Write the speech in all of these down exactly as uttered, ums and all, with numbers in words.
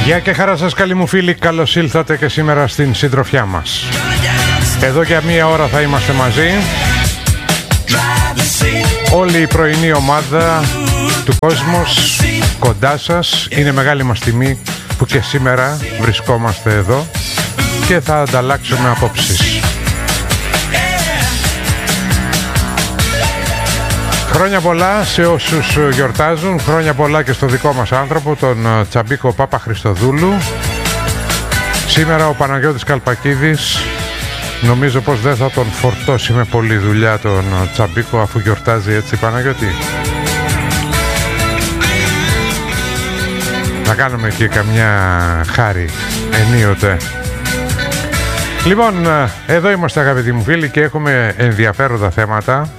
Γεια και χαρά σας καλοί μου φίλοι, καλώς ήλθατε και σήμερα στην συντροφιά μας. Εδώ για μία ώρα θα είμαστε μαζί. Όλη η πρωινή ομάδα του Κόσμος κοντά σας. Είναι μεγάλη μας τιμή που και σήμερα βρισκόμαστε εδώ και θα ανταλλάξουμε απόψεις. Χρόνια πολλά σε όσους γιορτάζουν, χρόνια πολλά και στο δικό μας άνθρωπο, τον Τσαμπίκο Παπαχριστοδούλου. Σήμερα ο Παναγιώτης Καλπακίδης νομίζω πως δεν θα τον φορτώσει με πολλή δουλειά τον Τσαμπίκο αφού γιορτάζει, έτσι Παναγιώτη? Να κάνουμε και καμιά χάρη ενίοτε. Λοιπόν, εδώ είμαστε αγαπητοί μου φίλοι και έχουμε ενδιαφέροντα θέματα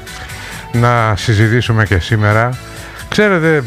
να συζητήσουμε και σήμερα. Ξέρετε,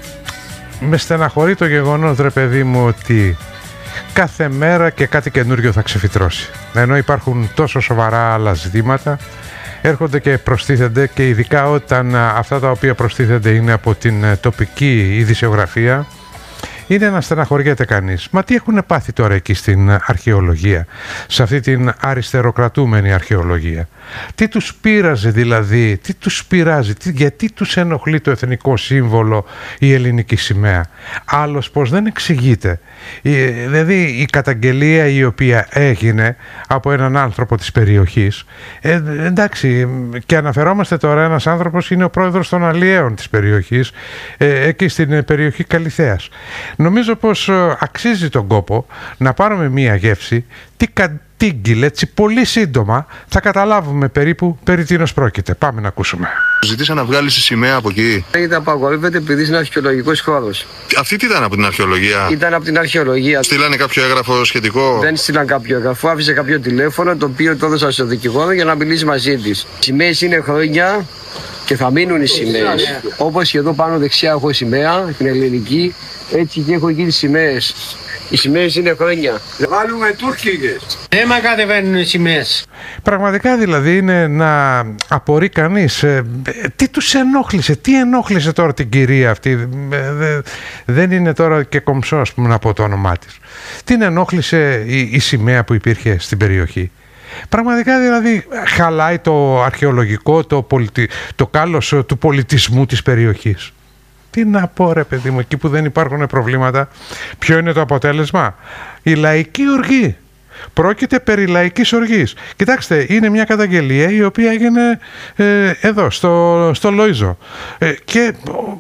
με στεναχωρεί το γεγονός, ρε παιδί μου, ότι κάθε μέρα και κάτι καινούριο θα ξεφυτρώσει. Ενώ υπάρχουν τόσο σοβαρά άλλα ζητήματα, έρχονται και προστίθενται, και ειδικά όταν αυτά τα οποία προστίθενται είναι από την τοπική ειδησιογραφία, είναι να στεναχωριέται κανείς. Μα τι έχουν πάθει τώρα εκεί στην αρχαιολογία, σε αυτή την αριστεροκρατούμενη αρχαιολογία? Τι τους πείραζε δηλαδή, τι τους πειράζει, τι, γιατί τους ενοχλεί το εθνικό σύμβολο, η ελληνική σημαία? Άλλος πως δεν εξηγείται. Η, δηλαδή η καταγγελία η οποία έγινε από έναν άνθρωπο της περιοχής, ε, εντάξει, και αναφερόμαστε τώρα, ένας άνθρωπος είναι ο πρόεδρος των αλλιέων της περιοχής, ε, εκεί στην περιοχή Καλιθέας. Νομίζω πως αξίζει τον κόπο να πάρουμε μία γεύση τι κατήγγειλε, έτσι πολύ σύντομα θα καταλάβουμε περίπου περί τίνος πρόκειται. Πάμε να ακούσουμε. Ζητήσα να βγάλεις τη σημαία από εκεί. Ήταν απαγορεύεται επειδή είναι αρχαιολογικός χώρος. Αυτή τι ήταν από την αρχαιολογία? Ήταν από την αρχαιολογία. Στείλανε κάποιο έγγραφο σχετικό? Δεν στείλαν κάποιο έγγραφο. Άφησε κάποιο τηλέφωνο το οποίο το έδωσα στο δικηγόρο για να μιλήσει μαζί της. Οι σημαίες είναι χρόνια και θα μείνουν οι σημαίες. Όπως και εδώ πάνω δεξιά έχω σημαία, την ελληνική, έτσι και έχω εκεί τις σημαίες. Οι σημαίες είναι χρόνια. Βάλουμε τουρκικές. Δεν μα κατεβαίνουν οι σημαίες. Πραγματικά δηλαδή είναι να απορεί κανείς ε, τι τους ενόχλησε, τι ενόχλησε τώρα την κυρία αυτή. Ε, δε, δεν είναι τώρα και κομψό, ας πούμε, να πω το όνομά της. Την ενόχλησε η, η σημαία που υπήρχε στην περιοχή? Πραγματικά δηλαδή χαλάει το αρχαιολογικό, το, πολιτι... το κάλος του πολιτισμού της περιοχής. Τι να πω ρε παιδί μου, εκεί που δεν υπάρχουν προβλήματα, ποιο είναι το αποτέλεσμα? Η λαϊκή οργή. Πρόκειται περί λαϊκής οργής. Κοιτάξτε, είναι μια καταγγελία η οποία έγινε ε, εδώ, στο, στο Λοΐζο. Ε, και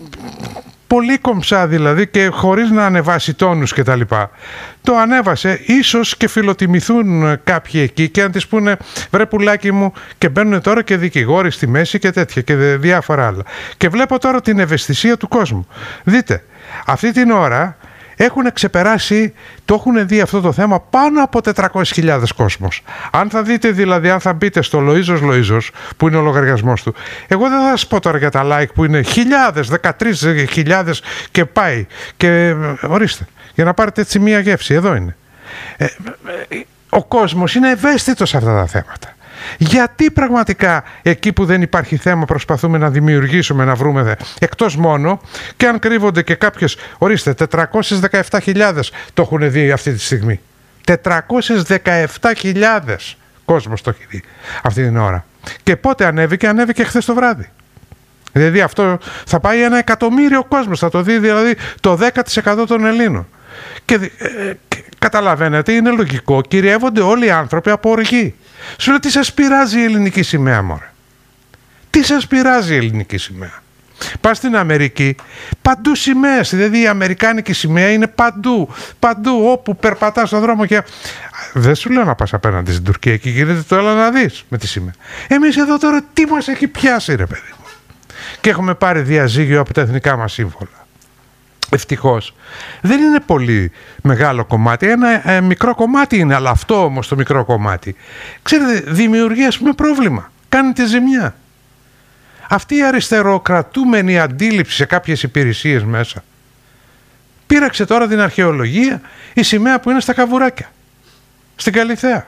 πολύ κομψά δηλαδή και χωρίς να ανεβάσει τόνους και τα λοιπά. Το ανέβασε, ίσως και φιλοτιμηθούν κάποιοι εκεί και αν της πούνε βρε πουλάκι μου, και μπαίνουν τώρα και δικηγόροι στη μέση και τέτοια και διάφορα άλλα. Και βλέπω τώρα την ευαισθησία του κόσμου. Δείτε, αυτή την ώρα έχουν ξεπεράσει, το έχουν δει αυτό το θέμα πάνω από τετρακόσιες χιλιάδες κόσμος. Αν θα δείτε δηλαδή, αν θα μπείτε στο Λοΐζος Λοΐζος, που είναι ο λογαριασμός του, εγώ δεν θα σας πω τώρα για τα like που είναι χιλιάδες, δεκατρείς χιλιάδες και πάει. Και ορίστε, για να πάρετε έτσι μία γεύση, εδώ είναι. Ε, ο κόσμος είναι ευαίσθητος σε αυτά τα θέματα. Γιατί πραγματικά εκεί που δεν υπάρχει θέμα προσπαθούμε να δημιουργήσουμε, να βρούμε, εκτός μόνο και αν κρύβονται και κάποιες, ορίστε, τετρακόσιες δεκαεπτά χιλιάδες το έχουν δει αυτή τη στιγμή. τετρακόσιες δεκαεπτά χιλιάδες κόσμος το έχει δει αυτή την ώρα. Και πότε ανέβηκε? Ανέβηκε χθες το βράδυ. Δηλαδή αυτό θα πάει ένα εκατομμύριο κόσμος, θα το δει δηλαδή το δέκα τοις εκατό των Ελλήνων. Και ε, καταλαβαίνετε, είναι λογικό, κυριεύονται όλοι οι άνθρωποι από οργή. Σου λέω, τι σας πειράζει η ελληνική σημαία, μωρέ? Τι σας πειράζει η ελληνική σημαία? Πας στην Αμερική, παντού σημαίες, δηλαδή η αμερικάνικη σημαία είναι παντού, παντού όπου περπατάς στον δρόμο και... Δεν σου λέω να πας απέναντι στην Τουρκία, εκεί γίνεται το έλα να δεις με τη σημαία. Εμείς εδώ τώρα τι μας έχει πιάσει ρε παιδί μου? Και έχουμε πάρει διαζύγιο από τα εθνικά μας σύμβολα. Ευτυχώς δεν είναι πολύ μεγάλο κομμάτι, ένα ε, μικρό κομμάτι είναι, αλλά αυτό όμως το μικρό κομμάτι, ξέρετε, δημιουργεί ας πούμε πρόβλημα, κάνει τη ζημιά. Αυτή η αριστεροκρατούμενη αντίληψη σε κάποιες υπηρεσίες μέσα πήραξε τώρα την αρχαιολογία, η σημαία που είναι στα Καβουράκια, στην Καλιθέα.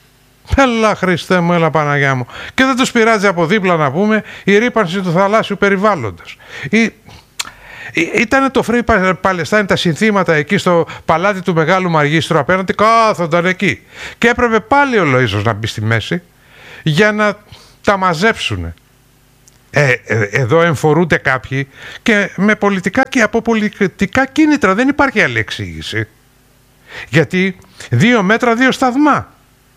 Έλα Χριστέ μου, έλα Παναγιά μου. Και δεν τους πειράζει από δίπλα να πούμε η ρύπανση του θαλάσσιου περιβάλλοντος. Η... Ήταν το Free Palestine, τα συνθήματα εκεί στο παλάτι του Μεγάλου Μαγίστρου απέναντι, κάθονταν εκεί. Και έπρεπε πάλι ο Λοΐζος να μπει στη μέση για να τα μαζέψουν. Ε, ε, εδώ εμφορούνται κάποιοι και με πολιτικά και από πολιτικά κίνητρα. Δεν υπάρχει άλλη εξήγηση. Γιατί δύο μέτρα, δύο σταθμά.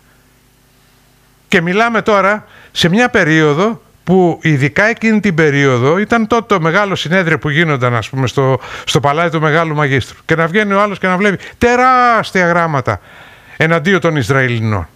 Και μιλάμε τώρα σε μια περίοδο που ειδικά εκείνη την περίοδο ήταν τότε το μεγάλο συνέδριο που γίνονταν, ας πούμε, στο, στο παλάτι του Μεγάλου Μαγίστρου. Και να βγαίνει ο άλλος και να βλέπει τεράστια γράμματα εναντίον των Ισραηλινών.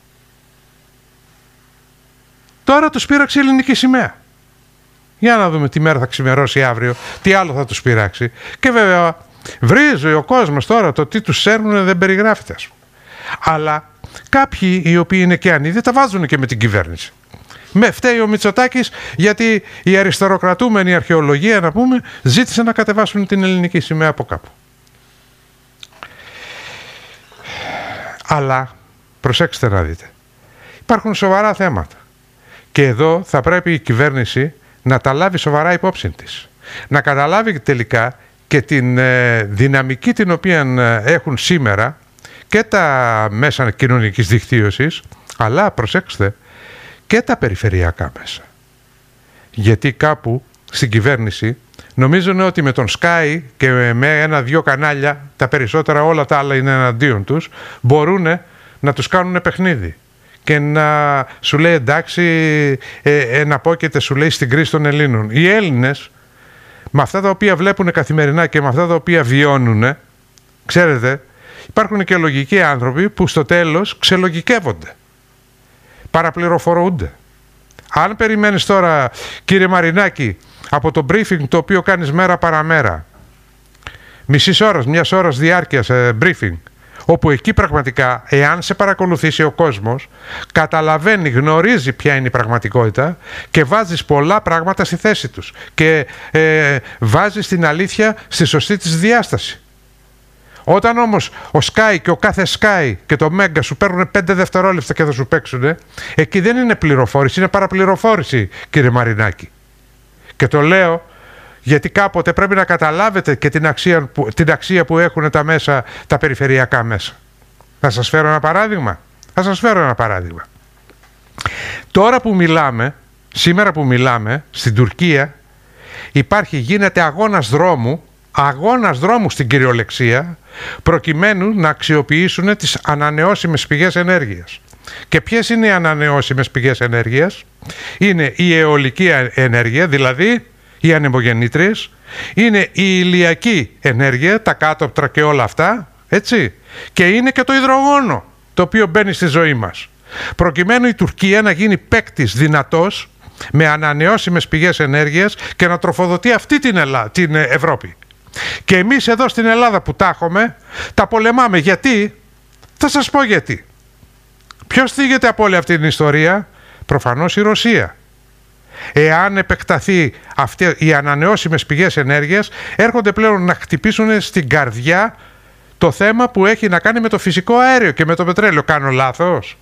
Τώρα τους πείραξε η ελληνική σημαία. Για να δούμε τι μέρα θα ξημερώσει αύριο, τι άλλο θα τους πειράξει. Και βέβαια βρίζει ο κόσμος τώρα, το τι τους σέρνουν δεν περιγράφεται, ας πούμε. Αλλά κάποιοι οι οποίοι είναι και ανίδοι τα βάζουν και με την κυβέρνηση. Με φταίει ο Μητσοτάκης γιατί η αριστεροκρατούμενη αρχαιολογία, να πούμε, ζήτησε να κατεβάσουν την ελληνική σημαία από κάπου. Αλλά προσέξτε να δείτε, υπάρχουν σοβαρά θέματα και εδώ θα πρέπει η κυβέρνηση να τα λάβει σοβαρά υπόψη της. Να καταλάβει τελικά και την ε, δυναμική την οποία ε, έχουν σήμερα και τα μέσα κοινωνικής δικτύωσης, αλλά προσέξτε και τα περιφερειακά μέσα. Γιατί κάπου στην κυβέρνηση νομίζουν ότι με τον Sky και με ένα-δυο κανάλια, τα περισσότερα όλα τα άλλα είναι εναντίον τους, μπορούν να τους κάνουν παιχνίδι. Και να σου λέει εντάξει, ε, εναπόκειται σου λέει στην κρίση των Ελλήνων. Οι Έλληνες με αυτά τα οποία βλέπουν καθημερινά και με αυτά τα οποία βιώνουν, ξέρετε, υπάρχουν και λογικοί άνθρωποι που στο τέλος ξελογικεύονται. Παραπληροφορούνται. Αν περιμένεις τώρα, κύριε Μαρινάκη, από το briefing το οποίο κάνεις μέρα παραμέρα, μισής ώρας, μιας ώρας διάρκειας ε, briefing, όπου εκεί πραγματικά, εάν σε παρακολουθήσει ο κόσμος, καταλαβαίνει, γνωρίζει ποια είναι η πραγματικότητα και βάζεις πολλά πράγματα στη θέση τους και ε, βάζεις την αλήθεια στη σωστή της διάσταση. Όταν όμως ο Sky και ο κάθε Sky και το Mega σου παίρνουν πέντε δευτερόλεπτα και θα σου παίξουν, εκεί δεν είναι πληροφόρηση, είναι παραπληροφόρηση, κύριε Μαρινάκη. Και το λέω γιατί κάποτε πρέπει να καταλάβετε και την αξία που, την αξία που έχουν τα μέσα, τα περιφερειακά μέσα. Θα σας φέρω ένα παράδειγμα. Θα σας φέρω ένα παράδειγμα. Τώρα που μιλάμε, σήμερα που μιλάμε, στην Τουρκία υπάρχει, γίνεται αγώνας δρόμου, αγώνας δρόμου στην κυριολεξία, προκειμένου να αξιοποιήσουν τις ανανεώσιμες πηγές ενέργειας. Και ποιες είναι οι ανανεώσιμες πηγές ενέργειας? Είναι η αιωλική ενέργεια, δηλαδή οι ανεμογεννήτριες, είναι η ηλιακή ενέργεια, τα κάτωπτρα και όλα αυτά, έτσι, και είναι και το υδρογόνο, το οποίο μπαίνει στη ζωή μας. Προκειμένου η Τουρκία να γίνει παίκτης δυνατός με ανανεώσιμες πηγές ενέργειας και να τροφοδοτεί αυτή την, Ελλάδα, την Ευρώπη. Και εμείς εδώ στην Ελλάδα που τα έχουμε, τα πολεμάμε. Γιατί? Θα σας πω γιατί. Ποιος θίγεται από όλη αυτή την ιστορία? Προφανώς η Ρωσία. Εάν επεκταθεί αυτές οι ανανεώσιμες πηγές ενέργειας, έρχονται πλέον να χτυπήσουν στην καρδιά το θέμα που έχει να κάνει με το φυσικό αέριο και με το πετρέλαιο. Κάνω λάθος?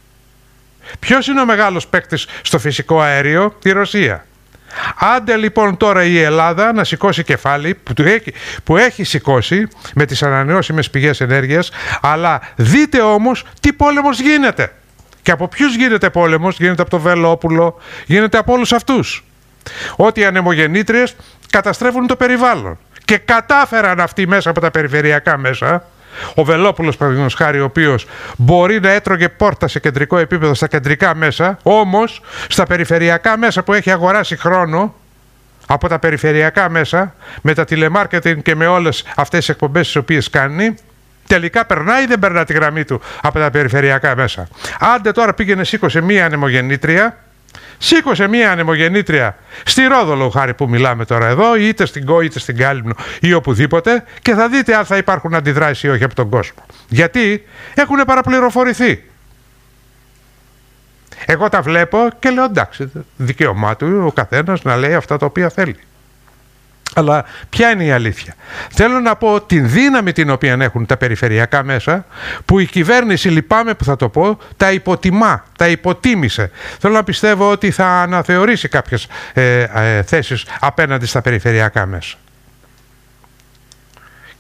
Ποιος είναι ο μεγάλος παίκτης στο φυσικό αέριο? Η Ρωσία. Άντε λοιπόν τώρα η Ελλάδα να σηκώσει κεφάλι που έχει, που έχει σηκώσει με τις ανανεώσιμες πηγές ενέργειας, αλλά δείτε όμως τι πόλεμος γίνεται. Και από ποιους γίνεται πόλεμος? Γίνεται από το Βελόπουλο, γίνεται από όλους αυτούς. Ότι οι ανεμογεννήτριες καταστρέφουν το περιβάλλον. Και κατάφεραν αυτοί μέσα από τα περιφερειακά μέσα, ο Βελόπουλος παραδείγματος χάρη, ο οποίος μπορεί να έτρωγε πόρτα σε κεντρικό επίπεδο στα κεντρικά μέσα, όμως στα περιφερειακά μέσα που έχει αγοράσει χρόνο από τα περιφερειακά μέσα, με τα τηλεμάρκετινγκ και με όλες αυτές τις εκπομπές τις οποίες κάνει, τελικά περνάει ή δεν περνά τη γραμμή του από τα περιφερειακά μέσα. Άντε τώρα πήγαινε, σήκωσε μία ανεμογεννήτρια, σήκωσε μία ανεμογεννήτρια στη Ρόδολο χάρη που μιλάμε τώρα εδώ, είτε στην Κό είτε στην Κάλυμνο ή οπουδήποτε, και θα δείτε αν θα υπάρχουν αντιδράσεις ή όχι από τον κόσμο. Γιατί έχουν παραπληροφορηθεί. Εγώ τα βλέπω και λέω εντάξει, δικαίωμά του ο καθένας να λέει αυτά τα οποία θέλει. Αλλά ποια είναι η αλήθεια? Θέλω να πω την δύναμη την οποία έχουν τα περιφερειακά μέσα, που η κυβέρνηση, λυπάμαι που θα το πω, τα υποτιμά, τα υποτίμησε. Θέλω να πιστεύω ότι θα αναθεωρήσει κάποιες ε, ε, θέσεις απέναντι στα περιφερειακά μέσα.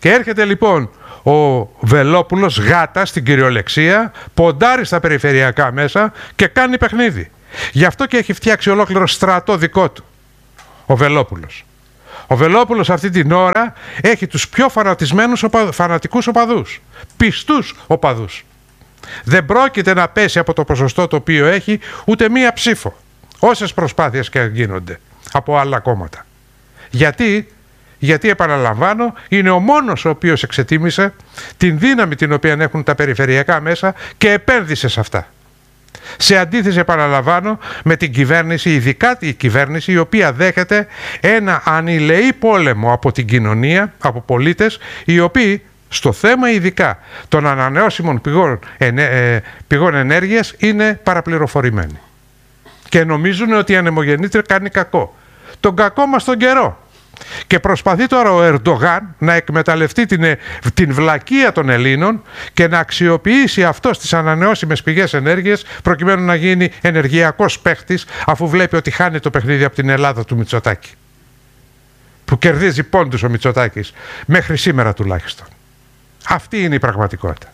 Και έρχεται λοιπόν ο Βελόπουλος γάτα στην κυριολεξία, ποντάρει στα περιφερειακά μέσα και κάνει παιχνίδι. Γι' αυτό και έχει φτιάξει ολόκληρο στρατό δικό του ο Βελόπουλος. Ο Βελόπουλος αυτή την ώρα έχει τους πιο φανατισμένους οπα... φανατικούς οπαδούς, πιστούς οπαδούς. Δεν πρόκειται να πέσει από το ποσοστό το οποίο έχει ούτε μία ψήφο, όσες προσπάθειες και γίνονται από άλλα κόμματα. Γιατί, γιατί επαναλαμβάνω, είναι ο μόνος ο οποίος εξετίμησε την δύναμη την οποία έχουν τα περιφερειακά μέσα και επένδυσε σε αυτά. Σε αντίθεση, επαναλαμβάνω, με την κυβέρνηση, ειδικά η κυβέρνηση, η οποία δέχεται ένα ανηλεή πόλεμο από την κοινωνία, από πολίτες, οι οποίοι στο θέμα ειδικά των ανανεώσιμων πηγών, ενέ, ε, πηγών ενέργειας είναι παραπληροφορημένοι. Και νομίζουν ότι η ανεμογεννήτρια κάνει κακό. Τον κακό μας τον καιρό. Και προσπαθεί τώρα ο Ερντογάν να εκμεταλλευτεί την, την βλακεία των Ελλήνων και να αξιοποιήσει αυτό στις ανανεώσιμες πηγές ενέργειας προκειμένου να γίνει ενεργειακός παίχτης, αφού βλέπει ότι χάνει το παιχνίδι από την Ελλάδα του Μητσοτάκη, που κερδίζει πόντους ο Μητσοτάκης μέχρι σήμερα τουλάχιστον. Αυτή είναι η πραγματικότητα.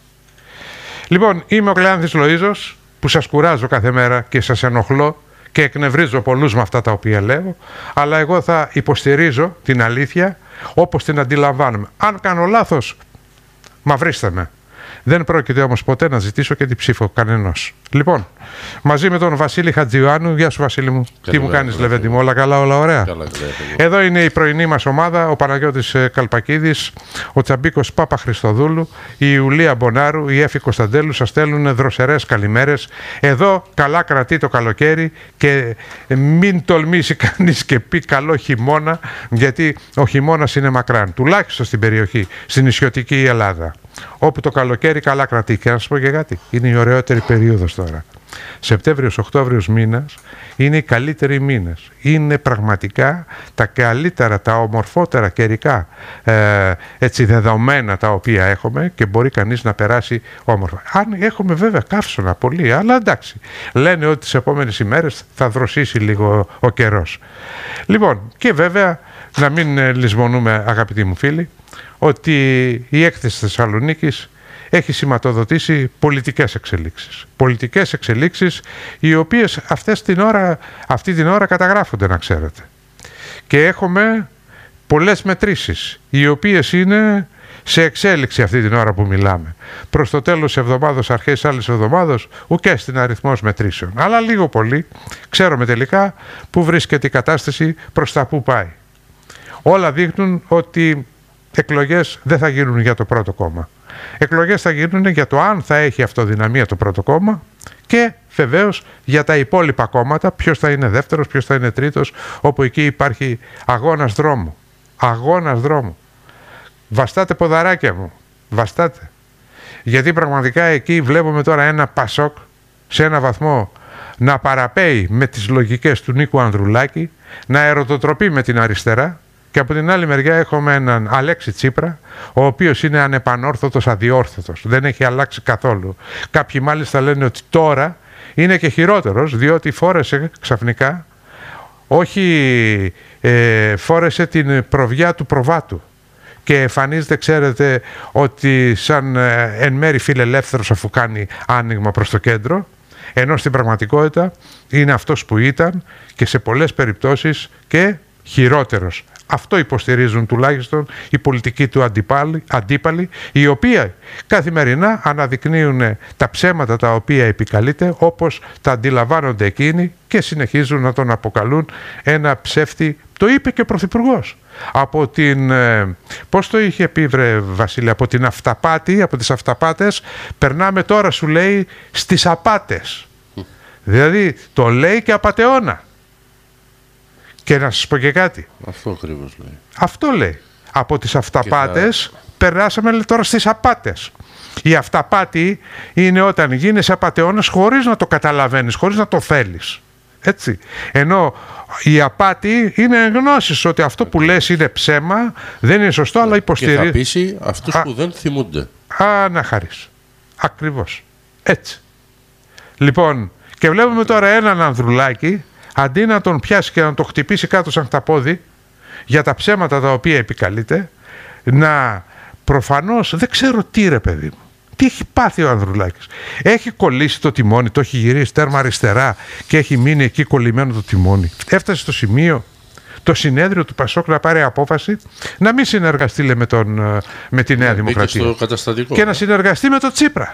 Λοιπόν, είμαι ο Κλεάνθης Λοΐζος, που σας κουράζω κάθε μέρα και σας ενοχλώ και εκνευρίζω πολλούς με αυτά τα οποία λέω, αλλά εγώ θα υποστηρίζω την αλήθεια όπως την αντιλαμβάνομαι. Αν κάνω λάθος, μαυρίστε με. Δεν πρόκειται όμως ποτέ να ζητήσω και την ψήφο κανενός. Λοιπόν, μαζί με τον Βασίλη Χατζιωάννου, γεια σου Βασίλη μου, τι μου κάνεις Λεβέντη μου, όλα καλά, όλα ωραία. Καλά, εδώ είναι η πρωινή μας ομάδα, ο Παναγιώτης Καλπακίδης, ο Τσαμπίκος Πάπα Χριστοδούλου, η Ιουλία Μπονάρου, η Έφη Κωνσταντέλου, σας στέλνουν δροσερές καλημέρες. Εδώ καλά κρατεί το καλοκαίρι και μην τολμήσει κανείς και πει καλό χειμώνα, γιατί ο χειμώνας είναι μακράν, τουλάχιστον στην περιοχή, στην νησιωτική Ελλάδα, όπου το καλοκαίρι καλά κρατεί. Και να σας πω και κάτι, είναι η ωραιότερη περίοδος τώρα. Σεπτέμβριος, Οκτώβριος μήνας είναι οι καλύτεροι μήνες. Είναι πραγματικά τα καλύτερα, τα ομορφότερα καιρικά ε, έτσι δεδομένα τα οποία έχουμε και μπορεί κανείς να περάσει όμορφα. Αν έχουμε βέβαια καύσωνα πολύ, αλλά εντάξει. Λένε ότι τις επόμενες ημέρες θα δροσίσει λίγο ο καιρός. Λοιπόν, και βέβαια να μην ε, λησμονούμε, αγαπητοί μου φίλοι, ότι η έκθεση Θεσσαλονίκης έχει σηματοδοτήσει πολιτικές εξελίξεις. Πολιτικές εξελίξεις οι οποίες αυτές την ώρα, αυτή την ώρα καταγράφονται, να ξέρετε. Και έχουμε πολλές μετρήσεις, οι οποίες είναι σε εξέλιξη αυτή την ώρα που μιλάμε. Προς το τέλος της εβδομάδας, αρχές άλλης εβδομάδας, ουκέ στην αριθμός μετρήσεων. Αλλά λίγο πολύ ξέρουμε τελικά που βρίσκεται η κατάσταση, προς τα που πάει. Όλα δείχνουν ότι εκλογές δεν θα γίνουν για το πρώτο κόμμα. Εκλογές θα γίνουν για το αν θα έχει αυτοδυναμία το πρώτο κόμμα και βεβαίως για τα υπόλοιπα κόμματα, ποιος θα είναι δεύτερος, ποιος θα είναι τρίτος, όπου εκεί υπάρχει αγώνας δρόμου. Αγώνας δρόμου. Βαστάτε ποδαράκια μου, βαστάτε. Γιατί πραγματικά εκεί βλέπουμε τώρα ένα Πασόκ σε ένα βαθμό να παραπέει με τις λογικές του Νίκου Ανδρουλάκη, να ερωτοτροπεί με την αριστερά. Και από την άλλη μεριά έχουμε έναν Αλέξη Τσίπρα, ο οποίος είναι ανεπανόρθωτος, αδιόρθωτος. Δεν έχει αλλάξει καθόλου. Κάποιοι μάλιστα λένε ότι τώρα είναι και χειρότερος, διότι φόρεσε ξαφνικά, όχι ε, φόρεσε την προβιά του προβάτου. Και εμφανίζεται, ξέρετε, ότι σαν ε, εν μέρει φιλελεύθερος, αφού κάνει άνοιγμα προς το κέντρο, ενώ στην πραγματικότητα είναι αυτός που ήταν και σε πολλές περιπτώσεις και χειρότερος. Αυτό υποστηρίζουν τουλάχιστον οι πολιτικοί του αντίπαλοι, αντίπαλοι, οι οποίοι καθημερινά αναδεικνύουν τα ψέματα τα οποία επικαλείται, όπως τα αντιλαμβάνονται εκείνοι και συνεχίζουν να τον αποκαλούν ένα ψεύτη. Το είπε και ο Πρωθυπουργός. Από την, πώς το είχε πει βρε Βασίλη, από την αυταπάτη, από τις αυταπάτες, περνάμε τώρα, σου λέει, στις απάτες. Δηλαδή το λέει και απατεώνα. Και να σας πω και κάτι. Αυτό ακριβώς λέει. Αυτό λέει. Από τις αυταπάτες θα... περάσαμε τώρα στις απάτες. Η αυταπάτη είναι όταν γίνεσαι απατεώνας χωρίς να το καταλαβαίνεις, χωρίς να το θέλεις. Έτσι. Ενώ η απάτη είναι γνώση ότι αυτό που λες είναι ψέμα, δεν είναι σωστό, αλλά υποστηρίζει. Και θα πείσει αυτούς Α... που δεν θυμούνται. Α, να χαρείς. Ακριβώς. Έτσι. Λοιπόν, και βλέπουμε τώρα έναν Ανδρουλάκη, αντί να τον πιάσει και να τον χτυπήσει κάτω σαν χταπόδι για τα ψέματα τα οποία επικαλείται, να προφανώς δεν ξέρω τι, ρε παιδί μου. Τι έχει πάθει ο Ανδρουλάκης? Έχει κολλήσει το τιμόνι, το έχει γυρίσει τέρμα αριστερά και έχει μείνει εκεί κολλημένο το τιμόνι. Έφτασε στο σημείο το συνέδριο του Πασόκ να πάρει απόφαση να μην συνεργαστεί, λέει, με, τον, με τη Νέα Δημοκρατία στο καταστατικό, και να συνεργαστεί με τον Τσίπρα.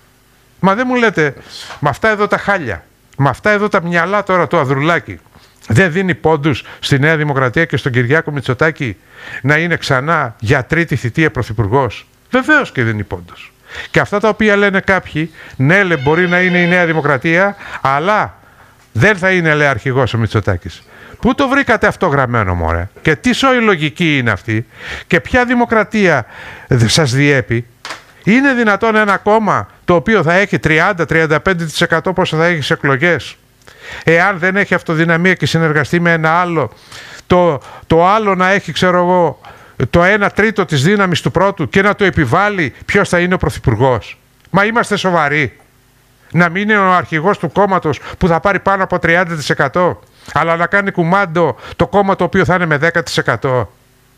Μα δεν μου λέτε, με αυτά εδώ τα χάλια, με αυτά εδώ τα μυαλά τώρα του Ανδρουλάκη, δεν δίνει πόντους στη Νέα Δημοκρατία και στον Κυριάκο Μητσοτάκη να είναι ξανά για τρίτη θητεία πρωθυπουργός? Βεβαίως και δίνει πόντους. Και αυτά τα οποία λένε κάποιοι, ναι, λέ, μπορεί να είναι η Νέα Δημοκρατία, αλλά δεν θα είναι, λέει, αρχηγός ο Μητσοτάκης. Πού το βρήκατε αυτό γραμμένο, μωρέ? Και τι σοή λογική είναι αυτή? Και ποια δημοκρατία σας διέπει? Είναι δυνατόν ένα κόμμα το οποίο θα έχει τριάντα με τριάντα πέντε τοις εκατό πόσο θα έχει στις εκλογές, εάν δεν έχει αυτοδυναμία και συνεργαστεί με ένα άλλο, το, το άλλο να έχει, ξέρω εγώ, το ένα τρίτο της δύναμης του πρώτου και να το επιβάλλει ποιος θα είναι ο πρωθυπουργός? Μα είμαστε σοβαροί? Να μην είναι ο αρχηγός του κόμματος που θα πάρει πάνω από τριάντα τοις εκατό, αλλά να κάνει κουμάντο το κόμμα το οποίο θα είναι με δέκα τοις εκατό.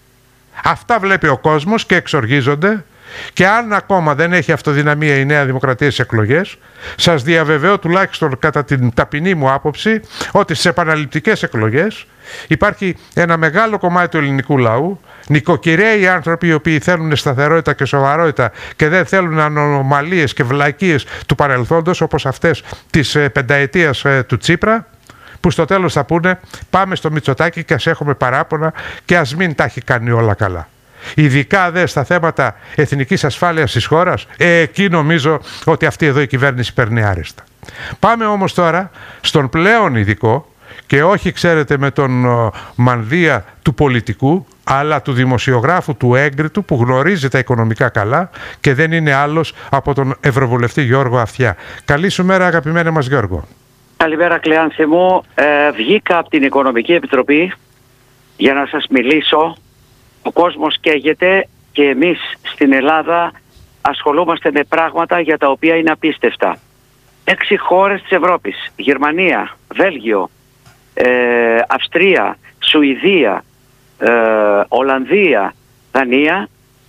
Αυτά βλέπει ο κόσμος και εξοργίζονται. Και αν ακόμα δεν έχει αυτοδυναμία η Νέα Δημοκρατία στις εκλογές, σας διαβεβαιώ, τουλάχιστον κατά την ταπεινή μου άποψη, ότι στις επαναληπτικές εκλογές υπάρχει ένα μεγάλο κομμάτι του ελληνικού λαού, νοικοκυρέοι άνθρωποι οι οποίοι θέλουν σταθερότητα και σοβαρότητα και δεν θέλουν ανομαλίες και βλακίες του παρελθόντος, όπως αυτές της πενταετίας του Τσίπρα, που στο τέλος θα πούνε πάμε στο Μητσοτάκη και ας έχουμε παράπονα και ας μην τα έχει κάνει όλα καλά. Ειδικά δε στα θέματα εθνικής ασφάλειας της χώρας, ε, εκεί νομίζω ότι αυτή εδώ η κυβέρνηση παίρνει άριστα. Πάμε όμως τώρα στον πλέον ειδικό, και όχι, ξέρετε, με τον ο, μανδύα του πολιτικού, αλλά του δημοσιογράφου, του έγκριτου, που γνωρίζει τα οικονομικά καλά και δεν είναι άλλος από τον Ευρωβουλευτή Γιώργο Αυτιά. Καλή σου μέρα, αγαπημένε μας Γιώργο. Καλημέρα, Κλεάνθη μου. Ε, βγήκα από την Οικονομική Επιτροπή για να σας μιλήσω. Ο κόσμος καίγεται και εμείς στην Ελλάδα ασχολούμαστε με πράγματα για τα οποία είναι απίστευτα. Έξι χώρες της Ευρώπης, Γερμανία, Βέλγιο, ε, Αυστρία, Σουηδία, ε, Ολλανδία, Δανία,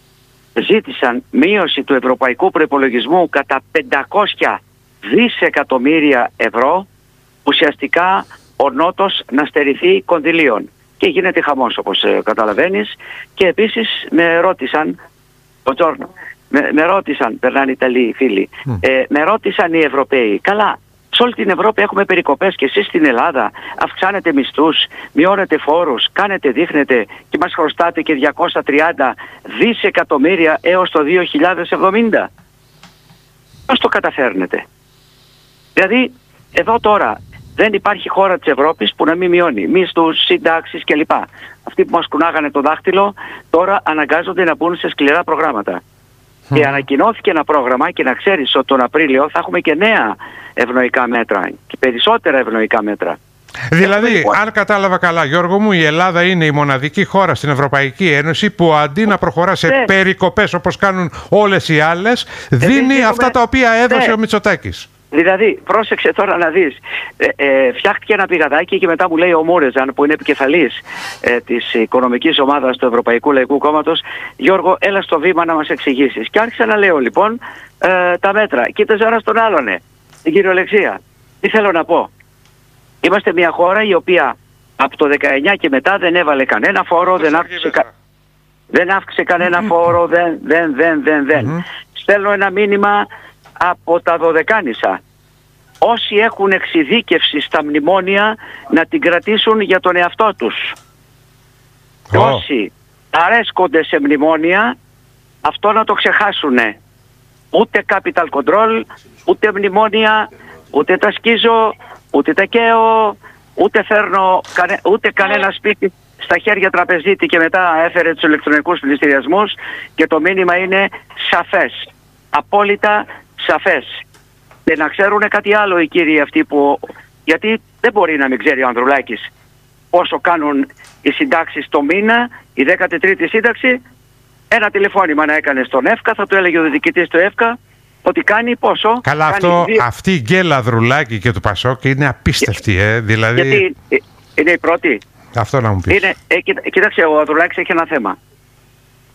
ζήτησαν μείωση του ευρωπαϊκού προϋπολογισμού κατά πεντακόσια δισεκατομμύρια ευρώ, ουσιαστικά ο Νότος να στερηθεί κονδυλίων. Και γίνεται χαμός, όπως ε, καταλαβαίνεις. Και επίσης με ρώτησαν, ο Τζόρνο, με, με ρώτησαν, περνάνε οι Ιταλοί φίλοι, mm. ε, με ρώτησαν οι Ευρωπαίοι, καλά, σε όλη την Ευρώπη έχουμε περικοπές και εσείς στην Ελλάδα αυξάνετε μισθούς, μειώνετε φόρους, κάνετε, δείχνετε και μας χρωστάτε και διακόσια τριάντα δισεκατομμύρια έως το δύο χιλιάδες εβδομήντα. Πώς το καταφέρνετε? Δηλαδή, εδώ τώρα δεν υπάρχει χώρα της Ευρώπης που να μην μειώνει μισθούς, συντάξεις κλπ. Αυτοί που μας κουνάγανε το δάχτυλο τώρα αναγκάζονται να μπουν σε σκληρά προγράμματα. Mm. Και ανακοινώθηκε ένα πρόγραμμα, και να ξέρεις ότι τον Απρίλιο θα έχουμε και νέα ευνοϊκά μέτρα και περισσότερα ευνοϊκά μέτρα. Δηλαδή, έχουμε... αν κατάλαβα καλά, Γιώργο μου, η Ελλάδα είναι η μοναδική χώρα στην Ευρωπαϊκή Ένωση που αντί να προχωρά σε ναι. περικοπές όπως κάνουν όλες οι άλλες, δίνει δίνουμε... αυτά τα οποία έδωσε ναι. ο Μητσοτάκης. Δηλαδή, πρόσεξε τώρα να δεις, ε, ε, φτιάχτηκε ένα πηγαδάκι και μετά μου λέει ο Μούρεζαν, που είναι επικεφαλής ε, της οικονομικής ομάδας του Ευρωπαϊκού Λαϊκού Κόμματος, Γιώργο, έλα στο βήμα να μας εξηγήσεις. Και άρχισα να λέω λοιπόν ε, τα μέτρα. Κοίταζε ένα στον άλλον, ε, την κυριολεξία. Τι θέλω να πω? Είμαστε μια χώρα η οποία από το δεκαεννιά και μετά δεν έβαλε κανένα φόρο, δεν αύξησε, κα... δεν αύξησε κανένα φόρο, δεν, δεν, δεν, δεν, δεν. Στέλνω ένα μήνυμα από τα Δωδεκάνησα. Όσοι έχουν εξειδίκευση στα μνημόνια να την κρατήσουν για τον εαυτό τους. Oh. Όσοι αρέσκονται σε μνημόνια, αυτό να το ξεχάσουν. Ούτε capital control, ούτε μνημόνια, ούτε τα σκίζω, ούτε τα καίω, ούτε φέρνω κανε, ούτε κανένα σπίτι στα χέρια τραπεζίτη και μετά έφερε τους ηλεκτρονικούς πληστηριασμούς, και το μήνυμα είναι σαφές. Απόλυτα σαφές. Και να ξέρουν κάτι άλλο οι κύριοι αυτοί, που, γιατί δεν μπορεί να μην ξέρει ο Ανδρουλάκης πόσο κάνουν οι συντάξεις το μήνα, η δέκατη τρίτη σύνταξη. Ένα τηλεφώνημα να έκανε στον ΕΦΚΑ, θα του έλεγε ο διοικητής του ΕΦΚΑ ότι κάνει πόσο. Καλά, κάνει αυτό, δύο... αυτή η γκέλα Ανδρουλάκη και του Πασόκ είναι απίστευτη, ε, δηλαδή... Γιατί είναι η πρώτη. Αυτό να μου πεις. Είναι, ε, κοίτα, κοίταξε, ο Ανδρουλάκης έχει ένα θέμα.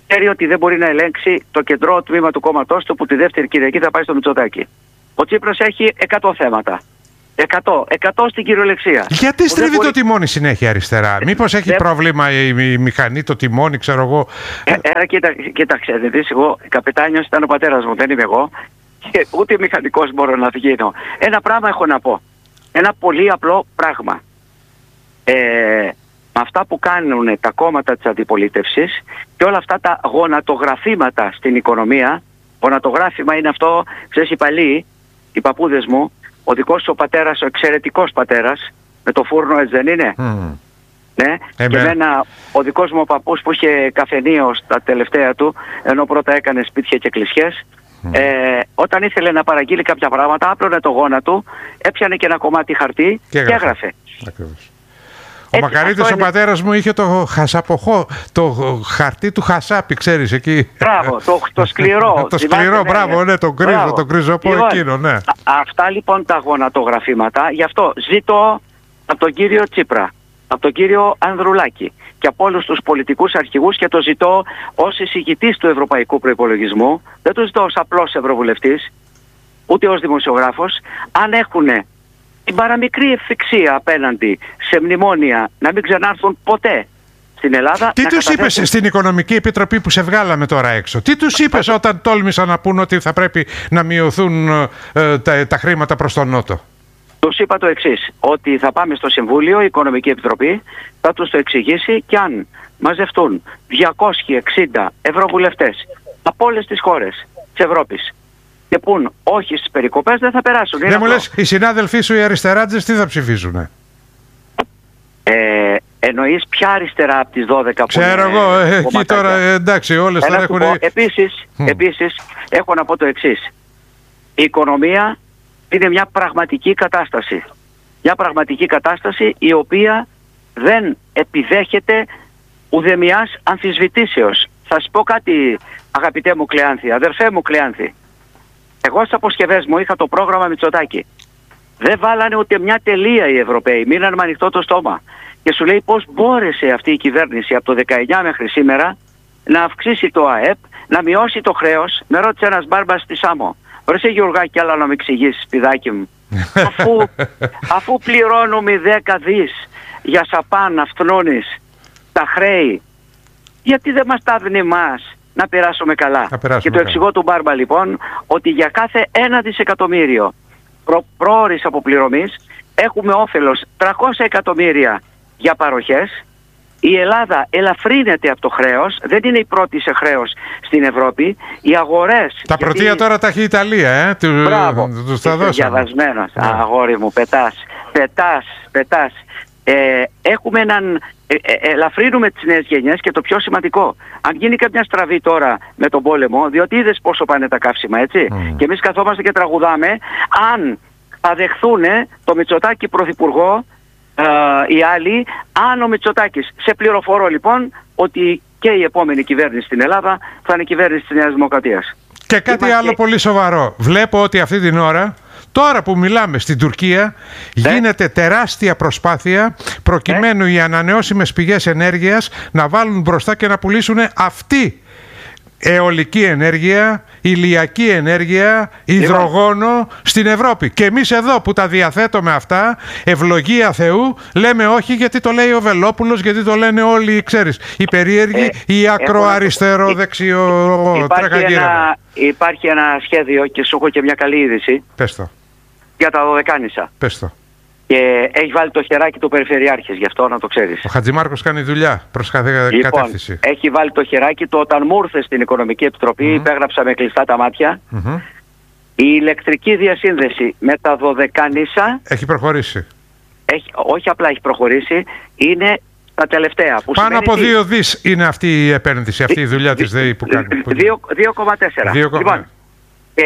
ξέρει ότι δεν μπορεί να ελέγξει το κεντρό τμήμα του κόμματός του που τη δεύτερη Κυριακή θα πάει στο Μητσοτάκη. Ο Τσίπρας έχει εκατό θέματα. εκατό, εκατό στην κυριολεξία. Γιατί στρίβει μπορεί... το τιμόνι συνέχεια αριστερά? Μήπως έχει δεν... πρόβλημα η, η μηχανή, το τιμόνι, ξέρω εγώ. Ε, ε, κοίτα, κοίταξε, δεις, εγώ καπετάνιος ήταν ο πατέρας μου, δεν είμαι εγώ. Και ούτε μηχανικός μπορώ να γίνω. Ένα πράγμα έχω να πω. Ένα πολύ απλό πράγμα. Ε, με αυτά που κάνουν τα κόμματα της αντιπολίτευσης και όλα αυτά τα γονατογραφήματα στην οικονομία. Γονατογράφημα είναι αυτό, ξέρεις, οι παλιοί, οι παππούδες μου, ο δικός σου ο πατέρας, ο εξαιρετικός πατέρας, με το φούρνο, έτσι δεν είναι? Mm. Ναι. Ε, και εμένα ο δικός μου ο παππούς που είχε καφενείο στα τελευταία του, ενώ πρώτα έκανε σπίτια και εκκλησιές, mm. ε, όταν ήθελε να παραγγείλει κάποια πράγματα, άπλωνε το γόνα του, έπιανε και ένα κομμάτι χαρτί και, και έγραφε. Ακριβώς. Ο Μακαρίτης ο είναι... πατέρας μου είχε το χασαποχώ, το χαρτί του χασάπι, ξέρεις, εκεί. Μπράβο, το, το σκληρό. το σκληρό, μπράβο, ναι, το γκρίζο, το γκρίζο από λοιπόν, εκείνο, ναι. Α, αυτά λοιπόν τα γονατογραφήματα, γι' αυτό ζητώ από τον κύριο Τσίπρα, από τον κύριο Ανδρουλάκη και από όλους τους πολιτικούς αρχηγούς, και το ζητώ ως εισηγητής του Ευρωπαϊκού Προϋπολογισμού, δεν το ζητώ ως απλός ευρωβουλευτής, ούτε ως δημοσιογράφος, αν έχουν την παραμικρή ευθυξία απέναντι σε μνημόνια να μην ξανάρθουν ποτέ στην Ελλάδα. Τι τους καταθέσουν... είπες στην Οικονομική Επιτροπή που σε βγάλαμε τώρα έξω? Τι τους είπες όταν τόλμησαν να πούν ότι θα πρέπει να μειωθούν ε, τα, τα χρήματα προς τον Νότο? Τους είπα το εξής, ότι θα πάμε στο Συμβούλιο, η Οικονομική Επιτροπή θα τους το εξηγήσει, και αν μαζευτούν διακόσιοι εξήντα ευρωβουλευτές από όλες τις χώρες της Ευρώπης και πούν όχι στις περικοπές, δεν θα περάσουν. Δεν μου λες, οι συνάδελφοί σου οι αριστεράτζες τι θα ψηφίζουνε? Ε, εννοείς ποια αριστερά από τις δώδεκα που ξέρω είναι, εγώ, εκεί τώρα εντάξει όλες θα έχουν... Επίσης, mm. επίσης, έχω να πω το εξής. Η οικονομία είναι μια πραγματική κατάσταση. Μια πραγματική κατάσταση η οποία δεν επιδέχεται ουδεμιάς αμφισβητήσεως. Θα σου πω κάτι, αγαπητέ μου Κλεάνθη, αδερφέ μου Κλεάνθη. Εγώ στις αποσκευές μου είχα το πρόγραμμα Μητσοτάκη. Δεν βάλανε ούτε μια τελεία οι Ευρωπαίοι, μείναν με ανοιχτό το στόμα. Και σου λέει πώς μπόρεσε αυτή η κυβέρνηση από το δεκαεννιά μέχρι σήμερα να αυξήσει το ΑΕΠ, να μειώσει το χρέος. Με ρώτησε ένας μπάρμπας στη Σάμο. Ρε Γιουργάκη, άλλα να με εξηγήσεις, παιδάκι μου. αφού, αφού πληρώνουμε δέκα δις για σαπάν να φθνώνεις τα χρέη, γιατί δεν μας τα δίνει εμάς να περάσουμε καλά? περάσουμε και το εξηγώ του Μπάρμπα λοιπόν ότι για κάθε ένα δισεκατομμύριο προ, πρόωρης αποπληρωμής έχουμε όφελος τριακόσια εκατομμύρια για παροχές. Η Ελλάδα ελαφρύνεται από το χρέος, δεν είναι η πρώτη σε χρέος στην Ευρώπη. Οι αγορές... Τα πρωτεία γιατί... τώρα τα έχει η Ιταλία, ε? Του, Μπράβο, τους τα δώσαμε. Διαβασμένος, yeah. αγόρι μου, πετάς, πετάς, πετάς. Ε, έχουμε έναν... Ε, ε, ελαφρύνουμε τις νέες γενιές και το πιο σημαντικό, αν γίνει κάποια στραβή τώρα με τον πόλεμο, διότι είδες πόσο πάνε τα καύσιμα, έτσι, mm. και εμείς καθόμαστε και τραγουδάμε, αν θα δεχθούν το Μητσοτάκη πρωθυπουργό, Uh, οι άλλοι, αν ο Μητσοτάκης, σε πληροφορώ λοιπόν ότι και η επόμενη κυβέρνηση στην Ελλάδα θα είναι η κυβέρνηση της Νέας Δημοκρατίας. Και κάτι Είμαστε... άλλο πολύ σοβαρό. Βλέπω ότι αυτή την ώρα, τώρα που μιλάμε στην Τουρκία, ναι. γίνεται τεράστια προσπάθεια προκειμένου ναι. οι ανανεώσιμες πηγές ενέργειας να βάλουν μπροστά και να πουλήσουν αυτή αιωλική ενέργεια, ηλιακή ενέργεια, υδρογόνο στην Ευρώπη. Και εμείς εδώ που τα διαθέτουμε αυτά, ευλογία Θεού, λέμε όχι γιατί το λέει ο Βελόπουλος, γιατί το λένε όλοι, ξέρεις, οι περίεργοι, ε, οι ακροαριστερό, δεξιό, υπάρχει ένα, υπάρχει ένα σχέδιο και σου έχω και μια καλή είδηση. Πες το. Για τα Δωδεκάνησα. Πες το. Και έχει βάλει το χεράκι του Περιφερειάρχης, γι' αυτό να το ξέρεις. Ο Χατζημάρκος κάνει δουλειά προς κάθε λοιπόν, κατεύθυνση. Έχει βάλει το χεράκι του όταν μου ήρθε στην Οικονομική Επιτροπή, mm-hmm. υπέγραψα με κλειστά τα μάτια. Mm-hmm. Η ηλεκτρική διασύνδεση με τα Δωδεκάνησα έχει προχωρήσει. Έχει, όχι απλά έχει προχωρήσει, είναι τα τελευταία. Που πάνω από δύο δις είναι αυτή η επένδυση, αυτή η δουλειά της ΔΕΗ που κάνει. δύο κόμμα τέσσερα. Λοιπόν, ε,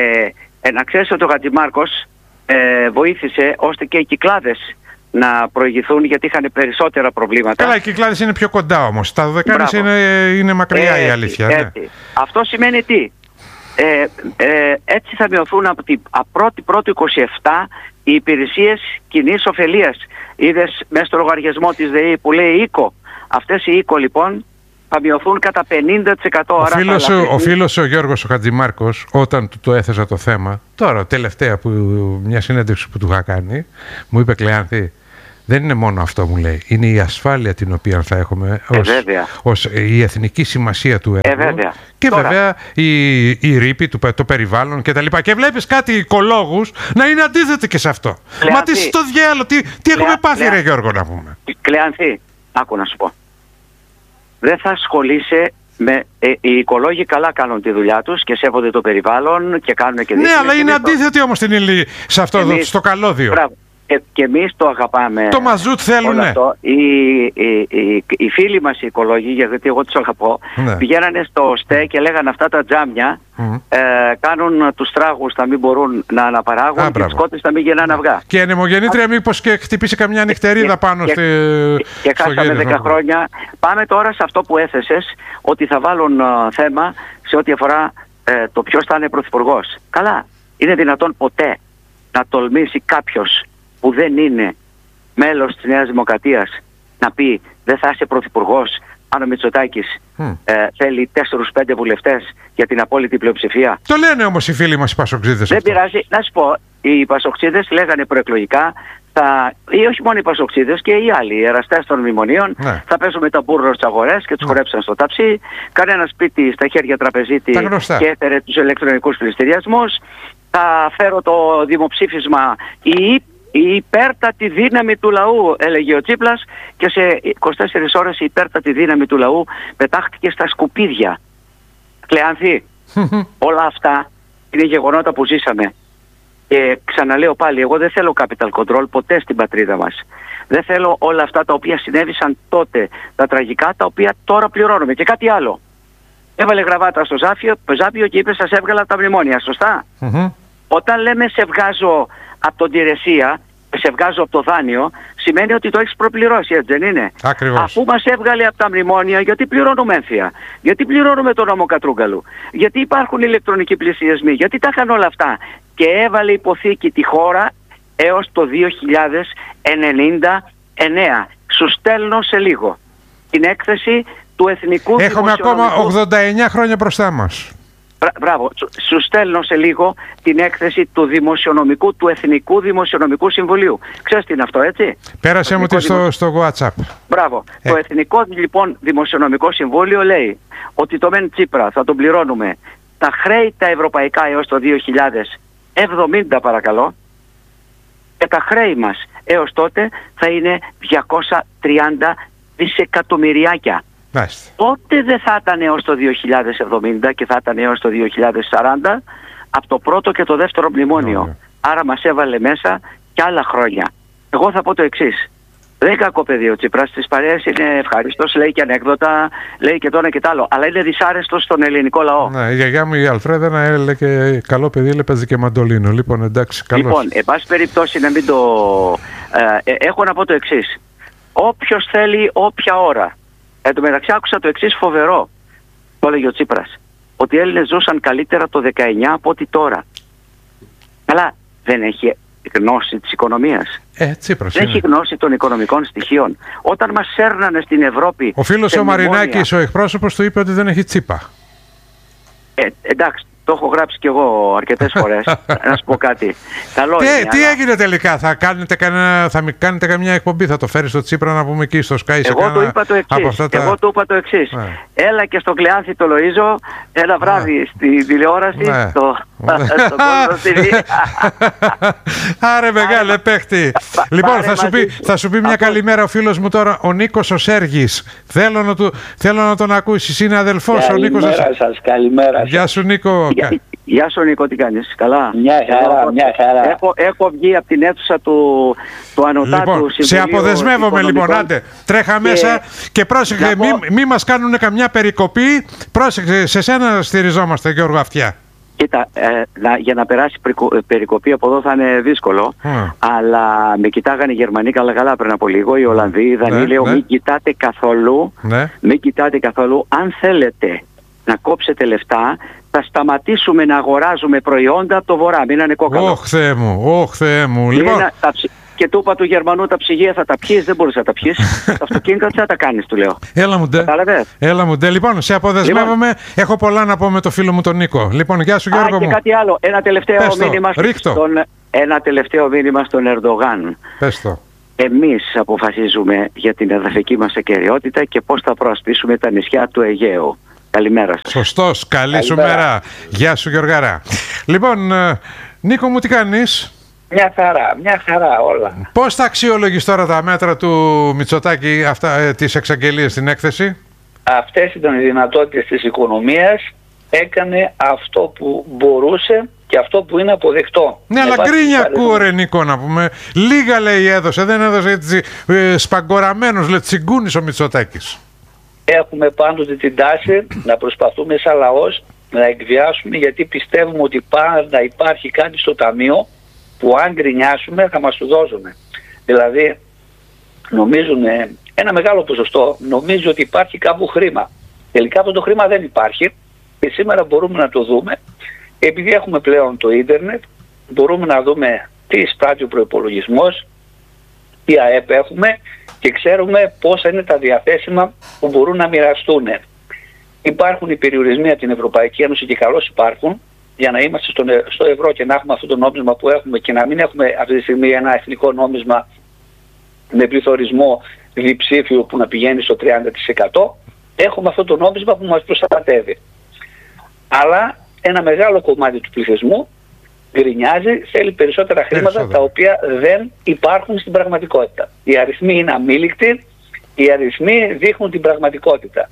ε, να ξέρεις ότι ο Χατζημάρκος Ε, βοήθησε ώστε και οι Κυκλάδες να προηγηθούν, γιατί είχαν περισσότερα προβλήματα. Καλά, οι Κυκλάδες είναι πιο κοντά όμως. Τα Δωδεκάνησα είναι, είναι μακριά έτσι, η αλήθεια. Έτσι. Ναι. Αυτό σημαίνει τι? Ε, ε, έτσι θα μειωθούν από την πρώτη πρώτη είκοσι επτά οι υπηρεσίες κοινής ωφελίας. Είδες μέσα στο λογαριασμό της ΔΕΗ που λέει οίκο. Αυτές οι οίκο λοιπόν θα μειωθούν κατά πενήντα τοις εκατό. Ο φίλος σου, ο, φίλος ο Γιώργος ο Χατζημάρκος, όταν του το έθεσα το θέμα, τώρα τελευταία που μια συνέντευξη που του είχα κάνει, μου είπε, Κλεάνθη, δεν είναι μόνο αυτό, μου λέει. Είναι η ασφάλεια την οποία θα έχουμε ως, ε, ως η εθνική σημασία του έργου. Ε, βέβαια. Και Τώρα, βέβαια η, η ρήπη, του, το περιβάλλον κτλ. Και, και βλέπεις κάτι οικολόγους να είναι αντίθετοι και σε αυτό. Κλεάνθη. Μα τι στο διάλογο, τι, τι Κλεα, έχουμε πάθει, Κλεα, ρε Γιώργο, να πούμε. Κλεάνθη, άκου να σου πω. Δεν θα ασχολείσαι με. Ε, οι οικολόγοι καλά κάνουν τη δουλειά τους και σέβονται το περιβάλλον και κάνουν και ναι, αλλά είναι αντίθετοι όμως την ύλη σε αυτό εμείς, εδώ, στο καλώδιο. Μπράβο. Ε, και εμείς το αγαπάμε. Το μαζούτ θέλουνε. Οι, οι, οι, οι φίλοι μας οι οικολόγοι, γιατί εγώ τους αγαπώ, ναι. πηγαίνανε στο ΣΤΕ και λέγανε αυτά τα τζάμια mm. ε, κάνουν τους τράγους να μην μπορούν να αναπαράγουν. Α, και τις κότες να μην γεννάνε αυγά. Και η ανεμογεννήτρια Α, μήπως και χτυπήσει καμιά νυχτερίδα και, πάνω και, στη, και, και χάσαμε δέκα χρόνια. Πάμε τώρα σε αυτό που έθεσες, ότι θα βάλουν uh, θέμα σε ό,τι αφορά uh, το ποιος θα είναι πρωθυπουργός. Καλά, είναι δυνατόν ποτέ να τολμήσει κάποιος που δεν είναι μέλος της Νέας Δημοκρατίας να πει δεν θα είσαι πρωθυπουργός αν ο Μητσοτάκης mm. ε, θέλει τέσσερις πέντε βουλευτές για την απόλυτη πλειοψηφία. Το λένε όμως οι φίλοι μας οι πασοξίδες. Δεν αυτό. πειράζει. Να σου πω, οι πασοξίδες λέγανε προεκλογικά, θα, ή όχι μόνο οι πασοξίδες και οι άλλοι, οι εραστές των μνημονίων, ναι. θα πέσουμε τα μπουρρο στις αγορές και τους mm. χορέψαν στο ταψί, κανένα σπίτι στα χέρια τραπεζίτη και έφερε τους ηλεκτρονικούς πληστηριασμούς. Θα φέρω το δημοψήφισμα ή η υπέρτατη δύναμη του λαού, έλεγε ο Τσίπρας, και σε είκοσι τέσσερις ώρες η υπέρτατη δύναμη του λαού πετάχτηκε στα σκουπίδια. Κλεάνθη, όλα αυτά είναι γεγονότα που ζήσαμε. Και ξαναλέω πάλι, εγώ δεν θέλω capital control ποτέ στην πατρίδα μας. Δεν θέλω όλα αυτά τα οποία συνέβησαν τότε, τα τραγικά, τα οποία τώρα πληρώνουμε. Και κάτι άλλο. Έβαλε γραβάτα στο Ζάπιο, Ζάπιο και είπε σας έβγαλα τα μνημόνια, σωστά. Mm-hmm. Όταν λέμε σε βγάζω από τον Τηρεσία, σε βγάζω από το δάνειο, σημαίνει ότι το έχεις προπληρώσει, έτσι δεν είναι? Ακριβώς. Αφού μας έβγαλε από τα μνημόνια, γιατί πληρώνουμε έμφυα, γιατί πληρώνουμε τον νόμο Κατρούγκαλου, γιατί υπάρχουν ηλεκτρονικοί πληστηριασμοί, γιατί τα είχαν όλα αυτά. Και έβαλε υποθήκη τη χώρα έως το δύο χιλιάδες ενενήντα εννέα. Σου στέλνω σε λίγο την έκθεση του Εθνικού Έχουμε ακόμα ογδόντα εννέα χρόνια μπροστά μας. Μπράβο. Σου στέλνω σε λίγο την έκθεση του δημοσιονομικού, του Εθνικού Δημοσιονομικού Συμβουλίου. Ξέρεις τι είναι αυτό, έτσι? Πέρασε μου τη στο, στο WhatsApp. Μπράβο. Ε. Το Εθνικό λοιπόν Δημοσιονομικό Συμβούλιο λέει ότι το μεν Τσίπρα θα τον πληρώνουμε τα χρέη τα ευρωπαϊκά έως το δύο χιλιάδες εβδομήντα παρακαλώ, και τα χρέη μας έως τότε θα είναι διακόσια τριάντα δισεκατομμυριάκια. Μάλιστα. Πότε δεν θα ήταν έως το δύο χιλιάδες εβδομήντα και θα ήταν έως το δύο χιλιάδες σαράντα από το πρώτο και το δεύτερο μνημόνιο. Yeah. Άρα μας έβαλε μέσα και άλλα χρόνια. Εγώ θα πω το εξής. Δεν είναι κακό παιδί ο Τσίπρας, στις παρέες είναι ευχαριστός, λέει και ανέκδοτα, λέει και το ένα και το άλλο. Αλλά είναι δυσάρεστος στον ελληνικό λαό. Ναι, η γιαγιά μου η Αλφρέδα να έλεγε καλό παιδί, λέει παίζει και μαντολίνο. Λοιπόν, εντάξει, καλώς. Λοιπόν, εν πάση περιπτώσει να μην το... Ε, ε, έχω να πω το εξής. Όποιος θέλει όποια ώρα. Εν τω μεταξύ άκουσα το εξής φοβερό. Το έλεγε ο Τσίπρας. Ότι οι Έλληνες ζούσαν καλύτερα το δεκαεννιά από ό,τι τώρα. Αλλά δεν έχει γνώση της οικονομίας. Ε, Τσίπρας δεν είναι. έχει γνώση των οικονομικών στοιχείων. Όταν μας σέρνανε στην Ευρώπη... Ο φίλος ο Μαρινάκης, ο εκπρόσωπος, του είπε ότι δεν έχει τσίπα. Ε, εντάξει. Το έχω γράψει κι εγώ αρκετές φορές. Να σου πω κάτι. Καλό τι, είναι, τι αλλά... έγινε τελικά, θα κάνετε, κανένα, θα κάνετε καμιά εκπομπή, θα το φέρεις στο Τσίπρα να πούμε εκεί στο Sky? Εγώ κάνα... του είπα το εξής. Τα... Εγώ του είπα το εξής. Ναι. Έλα και στο Κλεάνθη το Λοΐζο ένα βράδυ ναι. στη τηλεόραση, ναι. στο, στο Κόσμο τι βι. Άρε μεγάλε παίχτη. Λοιπόν, θα σου, πει, θα σου πει μια καλημέρα ο φίλος μου τώρα, ο Νίκος ο Σέργης. Θέλω να, του, θέλω να τον ακούσεις, είναι αδελφός ο Νίκος. Καλημέρα σας, καλημέρα σας. Γεια σου Νίκο. Γεια, γεια σου Νίκο, τι κάνεις? Καλά? Μια χαρά, έχω, μια χαρά. Έχω, έχω βγει από την αίθουσα του, του Ανωτάτου λοιπόν, Συμβουλίου. Σε αποδεσμεύομαι λοιπόν, άντε, τρέχα και... μέσα και πρόσεξε, πω... μη, μη μας κάνουν καμιά περικοπή. Πρόσεξε, σε σένα στηριζόμαστε Γιώργο Αυτιά. Κοίτα, ε, να, για να περάσει περικοπή από εδώ θα είναι δύσκολο, mm. αλλά με κοιτάγανε οι Γερμανοί καλά καλά πριν από λίγο, οι Ολλανδοί, οι Δανείοι, ναι, λέω ναι. μην κοιτάτε καθόλου, ναι. μην κοιτάτε καθόλου, αν θέλετε να κόψετε λεφτά, θα σταματήσουμε να αγοράζουμε προϊόντα από το βορρά, μην είναι κόκαλο. Ωχ Θεέ μου, ωχ Θεέ μου. Λοιπόν, να, θα, και του είπα του Γερμανού τα ψυγεία θα τα πιείς, δεν μπορείς να τα πιείς. Τα αυτοκίνητα τι θα τα κάνεις, του λέω. Έλα μου ντε. Έλα μου ντε. Λοιπόν, σε αποδεσμεύομαι. Λοιπόν, έχω πολλά να πω με το φίλο μου τον Νίκο. Λοιπόν, γεια σου Γιώργο α, και μου. κάτι άλλο. Ένα τελευταίο μήνυμα στον, ένα τελευταίο μήνυμα στον Ερντογάν. Πες το. Εμείς αποφασίζουμε για την εδαφική μας ακεραιότητα και πώς θα προασπίσουμε τα νησιά του Αιγαίου. Καλημέρα σας. Σωστός. Καλή σου μέρα. Γεια σου Γιωργάρα. Λοιπόν, Νίκο μου, τι κάνεις? Μια χαρά, μια χαρά όλα. Πώς θα αξιολογείς τώρα τα μέτρα του Μητσοτάκη, αυτά, ε, τις εξαγγελίες στην έκθεση? Αυτές ήταν οι δυνατότητες της οικονομίας. Έκανε αυτό που μπορούσε και αυτό που είναι αποδεκτό. Ναι, αλλά γκρίνια ακούω ρε Νίκο, να πούμε. Λίγα λέει έδωσε, δεν έδωσε έτσι ε, σπαγκοραμένος, λέει τσιγκούνης ο Μητσοτάκης. Έχουμε πάντοτε την τάση να προσπαθούμε σαν λαός να εκβιάσουμε, γιατί πιστεύουμε ότι πάντα υπάρχει κάτι στο ταμείο που αν γκρινιάσουμε θα μας το δώσουν. Δηλαδή νομίζουν, ένα μεγάλο ποσοστό νομίζει ότι υπάρχει κάπου χρήμα. Τελικά αυτό το χρήμα δεν υπάρχει και σήμερα μπορούμε να το δούμε. Επειδή έχουμε πλέον το ίντερνετ, μπορούμε να δούμε τι εισπράττει ο προϋπολογισμός, τι ΑΕΠ έχουμε και ξέρουμε πόσα είναι τα διαθέσιμα που μπορούν να μοιραστούν. Υπάρχουν οι περιορισμοί από την Ευρωπαϊκή Ένωση και καλώς υπάρχουν, για να είμαστε στο, στο ευρώ και να έχουμε αυτό το νόμισμα που έχουμε και να μην έχουμε αυτή τη στιγμή ένα εθνικό νόμισμα με πληθωρισμό διψήφιο που να πηγαίνει στο τριάντα τοις εκατό. Έχουμε αυτό το νόμισμα που μας προστατεύει. Αλλά ένα μεγάλο κομμάτι του πληθυσμού γκρινιάζει, θέλει περισσότερα χρήματα τα οποία δεν υπάρχουν στην πραγματικότητα. Οι αριθμοί είναι αμήλικτοι, οι αριθμοί δείχνουν την πραγματικότητα.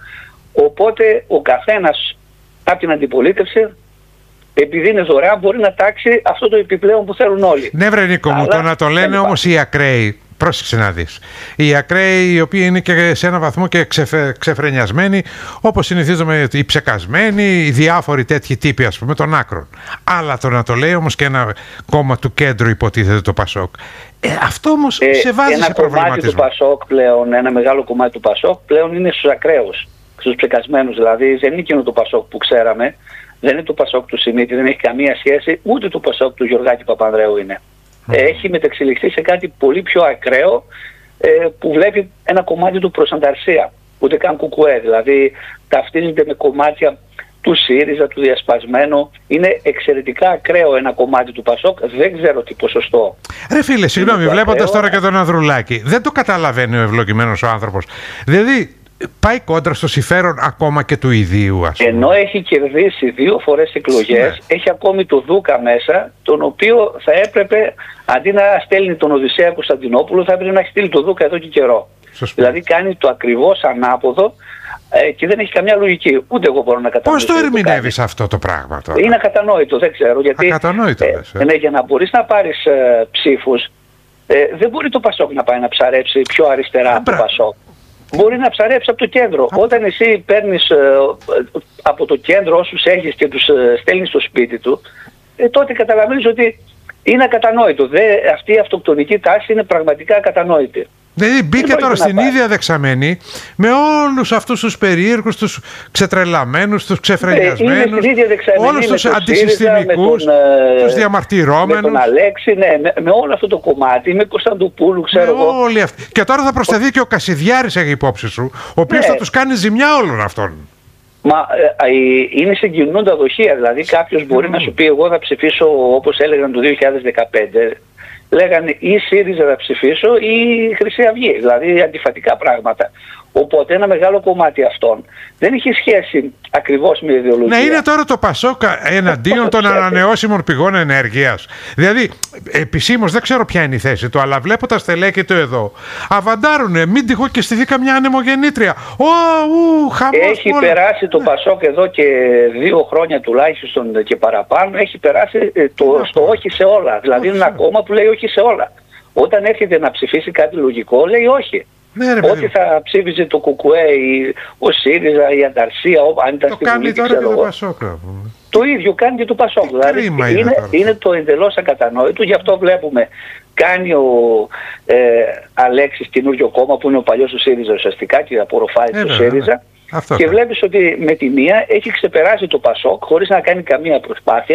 Οπότε ο καθένας από την αντιπολίτευση, επειδή είναι δωρεάν, μπορεί να τάξει αυτό το επιπλέον που θέλουν όλοι. Ναι βρε Νίκο μου, το να το λένε όμως οι ακραίοι, πρόσεξε να δεις. Οι ακραίοι οι οποίοι είναι και σε ένα βαθμό και ξεφε, ξεφρενιασμένοι, όπως συνηθίζουμε οι ψεκασμένοι, οι διάφοροι τέτοιοι τύποι ας πούμε των άκρων. Αλλά το να το λέει όμως και ένα κόμμα του κέντρου υποτίθεται το Πασόκ. Ε, αυτό όμως ε, σε βάζει σε προβληματισμό. Ένα κομμάτι του Πασόκ πλέον, ένα μεγάλο κομμάτι του Πασόκ πλέον είναι στους ακραίους, στους ψεκασμένους. Δηλαδή δεν είναι εκείνο το Πασόκ που ξέραμε. Δεν είναι το Πασόκ του Σιμίτη, δεν έχει καμία σχέση, ούτε το Πασόκ του Γιωργάκη Παπανδρέου είναι. Mm. Έχει μεταξελιχθεί σε κάτι πολύ πιο ακραίο ε, που βλέπει ένα κομμάτι του προς ανταρσία, ούτε καν κουκουέ. Δηλαδή ταυτίζεται με κομμάτια του ΣΥΡΙΖΑ, του διασπασμένου. Είναι εξαιρετικά ακραίο ένα κομμάτι του Πασόκ, δεν ξέρω τι ποσοστό. Ρε φίλε, συγγνώμη, βλέποντας τώρα και τον Ανδρουλάκη, δεν το καταλαβαίνει ο ευλογημένος ο άνθρωπος. Δηλαδή πάει κόντρα στο συμφέρον ακόμα και του ιδίου, ας πούμε. Ενώ έχει κερδίσει δύο φορές εκλογές, ναι. Έχει ακόμη το Δούκα μέσα, τον οποίο θα έπρεπε, αντί να στέλνει τον Οδυσσέα Κωνσταντινόπουλο, θα έπρεπε να έχει στείλει το Δούκα εδώ και καιρό. Σωστή. Δηλαδή κάνει το ακριβώς ανάποδο ε, και δεν έχει καμιά λογική. Ούτε εγώ μπορώ να κατανοήσω. Πώς το ερμηνεύεις αυτό το πράγμα τώρα? Είναι ακατανόητο, δεν ξέρω. Γιατί, ακατανόητο, ε, λες, ε. Ναι, για να μπορείς να πάρεις ε, ψήφους, ε, δεν μπορεί το Πασόκ να πάει να ψαρέψει πιο αριστερά από το Πασόκ. Μπορεί να ψαρέψει από το κέντρο. Α. Όταν εσύ παίρνεις ε, από το κέντρο όσους έχεις και τους ε, στέλνεις στο σπίτι του, ε, τότε καταλαβαίνεις ότι είναι ακατανόητο. Δε, αυτή η αυτοκτονική τάση είναι πραγματικά ακατανόητη. Δηλαδή μπήκε τώρα στην ίδια δεξαμενή με όλους αυτούς τους περίεργους, τους ξετρελαμένους, τους ξεφρενιασμένους, ε, όλους τους αντισυστημικούς, τον, τους διαμαρτυρόμενους. Με τον Αλέξη, ναι, με, με όλο αυτό το κομμάτι, με Κωνσταντοπούλου, ξέρω εγώ. Όλοι αυτοί. Και τώρα θα προσθεθεί και ο Κασιδιάρης, έχει υπόψη σου, ο οποίος ναι. θα τους κάνει ζημιά όλων αυτών. Μα ε, ε, είναι συγκινούντα δοχεία. Δηλαδή κάποιος mm. μπορεί να σου πει εγώ θα ψηφίσω όπως έλεγαν το δύο χιλιάδες δεκαπέντε. Λέγανε ή ΣΥΡΙΖΑ θα ψηφίσω ή Χρυσή Αυγή, δηλαδή αντιφατικά πράγματα. Οπότε ένα μεγάλο κομμάτι αυτών δεν έχει σχέση ακριβώς με ιδεολογία. Ναι, είναι τώρα το Πασόκ εναντίον των ανανεώσιμων πηγών ενέργειας. Δηλαδή, επισήμως δεν ξέρω ποια είναι η θέση του, αλλά βλέπω τα στελέχη του εδώ. Αβαντάρουνε, μην τυχώ και στη δίκα μια ανεμογεννήτρια. Ω, ου, χαμός. Έχει όλα. Περάσει το Πασόκ εδώ και δύο χρόνια τουλάχιστον και παραπάνω, έχει περάσει το, στο όχι σε όλα. Δηλαδή είναι ένα κόμμα που λέει όχι σε όλα. Όταν έρχεται να ψηφίσει κάτι λογικό, λέει όχι. Ναι, ρε, ό,τι θα ψήφιζε το ΚΚΕ, ο ΣΥΡΙΖΑ, η Ανταρσία, αν ήταν στη Βουλή, τώρα και το Πασόκ. Το ίδιο κάνει και το Πασόκ. Δηλαδή είναι, είναι, είναι το εντελώς ακατανόητο, γι' αυτό βλέπουμε κάνει ο ε, Αλέξης καινούργιο κόμμα που είναι ο παλιός του ΣΥΡΙΖΑ ουσιαστικά και απορροφάει ε, το ΣΥΡΙΖΑ. Ναι. Αυτό και θα. Βλέπεις ότι με τη μία έχει ξεπεράσει το Πασόκ χωρίς να κάνει καμία προσπάθεια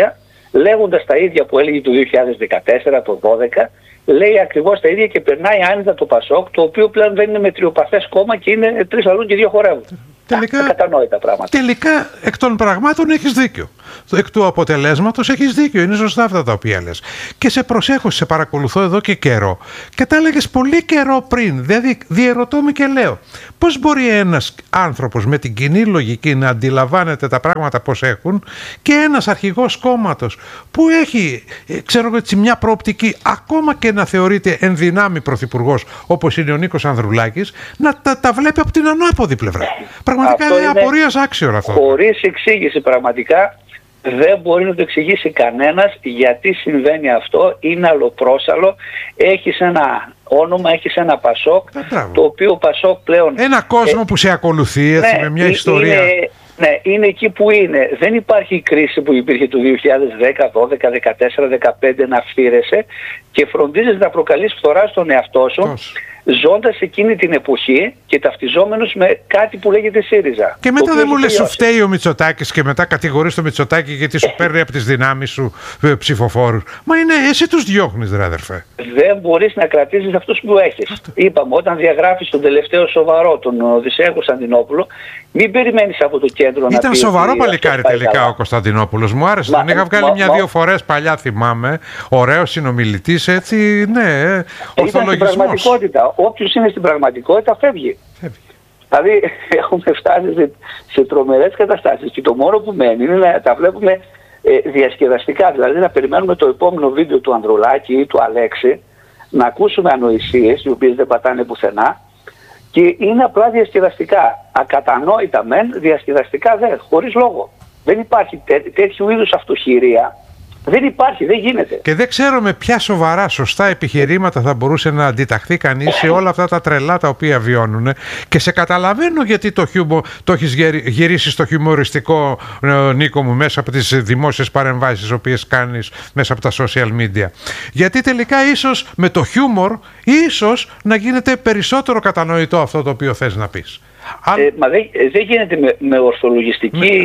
λέγοντας τα ίδια που έλεγε το δύο χιλιάδες δεκατέσσερα, το δώδεκα, λέει ακριβώς τα ίδια και περνάει άνετα το Πασόκ, το οποίο πλέον δεν είναι μετριοπαθές κόμμα και είναι τρεις λαλούν και δύο χορεύουν. Τελικά, ακατανόητα πράγματα. Τελικά, εκ των πραγμάτων έχεις δίκιο. Εκ του αποτελέσματος έχεις δίκιο. Είναι σωστά αυτά τα οποία λες. Και σε προσέχω, σε παρακολουθώ εδώ και καιρό. Και τα έλεγες πολύ καιρό πριν. Δηλαδή, διερωτώ με και λέω, πώς μπορεί ένας άνθρωπος με την κοινή λογική να αντιλαμβάνεται τα πράγματα πώς έχουν και ένας αρχηγός κόμματος που έχει, ξέρω έτσι, μια προοπτική, ακόμα και να θεωρείται ενδυνάμει πρωθυπουργός, όπως είναι ο Νίκος Ανδρουλάκης, να τα, τα βλέπει από την ανάποδη πλευρά. Πραγματικά είναι απορίας άξιο αυτό. Χωρίς εξήγηση, πραγματικά δεν μπορεί να το εξηγήσει κανένας γιατί συμβαίνει αυτό. Είναι αλλοπρόσαλο. Έχεις ένα όνομα, έχεις ένα Πασόκ, ε, το οποίο Πασόκ πλέον... Ένα κόσμο ε, που σε ακολουθεί έτσι, ναι, με μια ιστορία. Είναι, ναι, είναι εκεί που είναι. Δεν υπάρχει η κρίση που υπήρχε το δύο χιλιάδες δέκα, δώδεκα, δεκατέσσερα, δεκαπέντε να φθήρεσαι και φροντίζεις να προκαλείς φθορά στον εαυτό σου. Τόσο. Ζώντας εκείνη την εποχή και ταυτιζόμενος με κάτι που λέγεται ΣΥΡΙΖΑ. Και μετά δεν μου λες σου φταίει ο Μητσοτάκης και μετά κατηγορείς τον Μητσοτάκη γιατί σου παίρνει από τις δυνάμεις σου ε, ψηφοφόρους. Μα είναι εσύ τους διώχνεις, ρε αδερφέ. Δεν μπορείς να κρατήσεις αυτούς που έχεις. Αυτό. Είπαμε, όταν διαγράφεις τον τελευταίο σοβαρό, τον Οδυσσέα Κωνσταντινόπουλο, μην περιμένεις από το κέντρο να... Ήταν σοβαρό παλικάρι τελικά ο Κωνσταντινόπουλος. Μου άρεσε. Μα, τον είχα βγάλει μια-δύο φορές παλιά, θυμάμαι. Ωραίος συνομιλητής, έτσι, ναι, ορθολογισμός. Όποιος είναι στην πραγματικότητα φεύγει. φεύγει. Δηλαδή έχουμε φτάσει σε, σε τρομερές καταστάσεις και το μόνο που μένει είναι να τα βλέπουμε ε, διασκεδαστικά. Δηλαδή να περιμένουμε το επόμενο βίντεο του Ανδρουλάκη ή του Αλέξη, να ακούσουμε ανοησίες οι οποίες δεν πατάνε πουθενά και είναι απλά διασκεδαστικά. Ακατανόητα μεν, διασκεδαστικά δεν, χωρίς λόγο. Δεν υπάρχει τέ, τέτοιου είδους αυτοχειρία. Δεν υπάρχει, δεν γίνεται. Και δεν ξέρω με ποια σοβαρά, σωστά επιχειρήματα θα μπορούσε να αντιταχθεί κανείς σε όλα αυτά τα τρελά τα οποία βιώνουν. Και σε καταλαβαίνω γιατί το, χιούμο, το έχεις γυρίσει στο χιουμοριστικό, Νίκο μου, μέσα από τις δημόσιες παρεμβάσεις τις οποίες κάνεις μέσα από τα social media. Γιατί τελικά ίσως με το χιούμορ ίσως να γίνεται περισσότερο κατανοητό αυτό το οποίο θες να πεις. Ε, μα δεν δε γίνεται με, με ορθολογιστική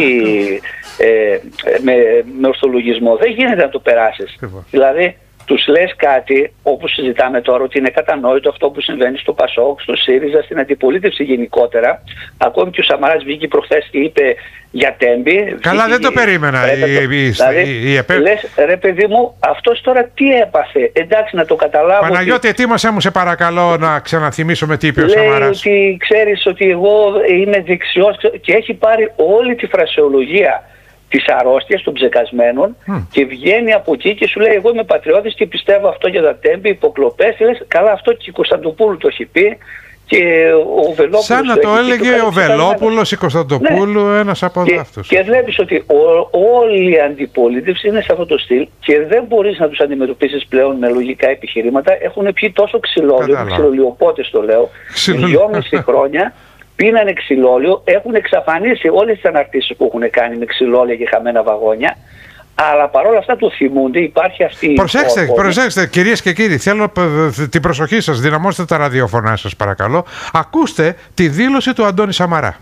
ε, με, με ορθολογισμό δεν γίνεται να το περάσεις. Δηλαδή τους λες κάτι όπως συζητάμε τώρα ότι είναι κατανόητο αυτό που συμβαίνει στο Πασόκ, στο ΣΥΡΙΖΑ, στην αντιπολίτευση γενικότερα. Ακόμη και ο Σαμαράς βγήκε προχθές και είπε για Τέμπη. Καλά, βγήκε, δεν το περίμενα. Το, η, η, δηλαδή, η, η επέ... λες ρε παιδί μου, αυτός τώρα τι έπαθε. Εντάξει, να το καταλάβω. Παναγιώτη, ότι... ετοίμασέ μου σε παρακαλώ να ξαναθυμίσω με τι είπε ο Σαμαράς. Λέει ότι ξέρεις ότι εγώ είμαι δεξιός και έχει πάρει όλη τη φρασεολογία της αρρώστιας των ψεκασμένων mm. και βγαίνει από εκεί και σου λέει εγώ είμαι πατριώτης και πιστεύω αυτό για τα Τέμπη, υποκλοπές. Λες, καλά, αυτό και η Κωνσταντοπούλου το έχει πει και ο Βελόπουλος. Σαν να το έλεγε ο Βελόπουλος, η Κωνσταντοπούλου, ναι. ένας από και, αυτούς. Και βλέπεις ότι ο, όλη η αντιπολίτευση είναι σε αυτό το στυλ και δεν μπορείς να τους αντιμετωπίσεις πλέον με λογικά επιχειρήματα. Έχουν πιει τόσο ξυλόλιο, ξυλολιοπότες το λέω, δυόμιση χρόνια. Πίνανε ξυλόλιο, έχουν εξαφανίσει όλες τις αναρτήσεις που έχουν κάνει με ξυλόλια και χαμένα βαγόνια, αλλά παρόλα αυτά το θυμούνται, υπάρχει αυτή η... Προσέξτε, προσέξτε κυρίες και κύριοι, θέλω την προσοχή σας, δυναμώστε τα ραδιοφωνά σας παρακαλώ, ακούστε τη δήλωση του Αντώνη Σαμαρά.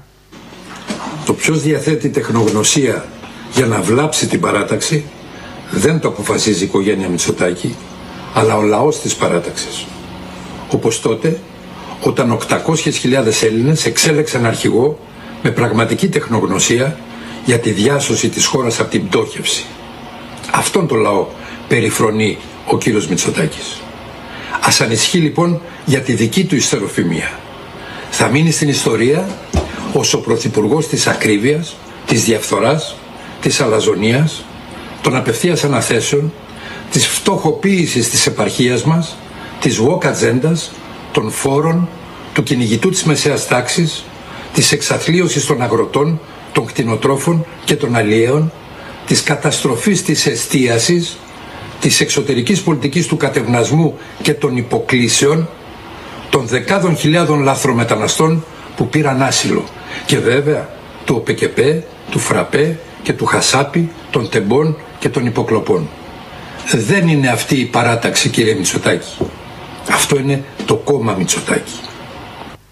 Το ποιος διαθέτει τεχνογνωσία για να βλάψει την παράταξη δεν το αποφασίζει η οικογένεια Μητσοτάκη, αλλά ο λαός της παράταξης. Όπως τότε, όταν οκτακόσιες χιλιάδες Έλληνες εξέλεξαν αρχηγό με πραγματική τεχνογνωσία για τη διάσωση της χώρας από την πτώχευση. Αυτόν τον λαό περιφρονεί ο κύριος Μητσοτάκης. Ας ανησυχεί λοιπόν για τη δική του ιστεροφημία. Θα μείνει στην ιστορία ως ο πρωθυπουργός της ακρίβειας, της διαφθοράς, της αλαζονίας, των απευθείας αναθέσεων, της φτωχοποίησης της επαρχίας μας, της woke ατζέντας, των φόρων, του κυνηγητού της μεσαίας τάξης, της εξαθλίωσης των αγροτών, των κτηνοτρόφων και των αλλιέων, της καταστροφής της εστίασης, της εξωτερικής πολιτικής του κατευνασμού και των υποκλήσεων, των δεκάδων χιλιάδων λαθρομεταναστών που πήραν άσυλο και βέβαια του ΟΠΕΚΕΠΕ, του ΦΡΑΠΕ και του Χασάπη, των τεμπών και των υποκλοπών. Δεν είναι αυτή η παράταξη, κύριε Μητσοτάκη. Αυτό είναι το κόμμα Μητσοτάκη.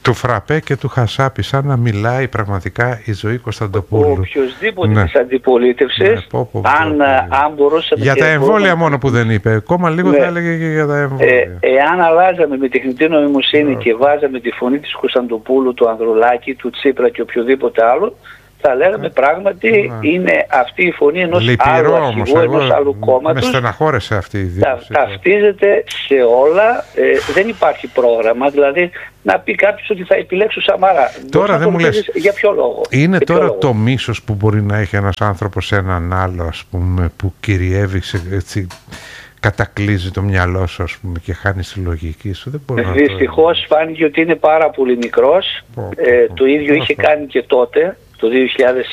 του φραπέ και του χασάπι, σαν να μιλάει πραγματικά η Ζωή Κωνσταντοπούλου. Οποιοςδήποτε ναι. της αντιπολίτευσης, ναι, πω, πω, πω, αν, πω, αν μπορούσε... Για τα εμβόλια μόνο που δεν είπε, ακόμα λίγο ναι. θα έλεγε και για τα εμβόλια. Ε, εάν αλλάζαμε με τεχνητή νοημοσύνη yeah. και βάζαμε τη φωνή της Κωνσταντοπούλου, του Ανδρουλάκη, του Τσίπρα και οποιοδήποτε άλλο, θα λέγαμε yeah. πράγματι yeah. είναι αυτή η φωνή ενός Λυπηρό, άλλου αρχηγού, ενός άλλου κόμματος. Με στεναχώρεσε αυτή η δήλωση. Τα, ταυτίζεται σε όλα, ε, δεν υπάρχει πρόγραμμα, δηλαδή να πει κάποιος ότι θα επιλέξω Σαμαρά. Τώρα δεν μου λες, για ποιο λόγο. Είναι ποιο τώρα λόγο. Το μίσος που μπορεί να έχει ένας άνθρωπος σε έναν άλλο, ας πούμε, που κυριεύει, σε, έτσι, κατακλείζει το μυαλό σου, ας πούμε, και χάνει τη λογική σου. Δεν μπορεί να Δυστυχώς το... φάνηκε ότι είναι πάρα πολύ μικρός. Oh, ε, oh, το ίδιο oh, είχε oh. κάνει και τότε, το δύο χιλιάδες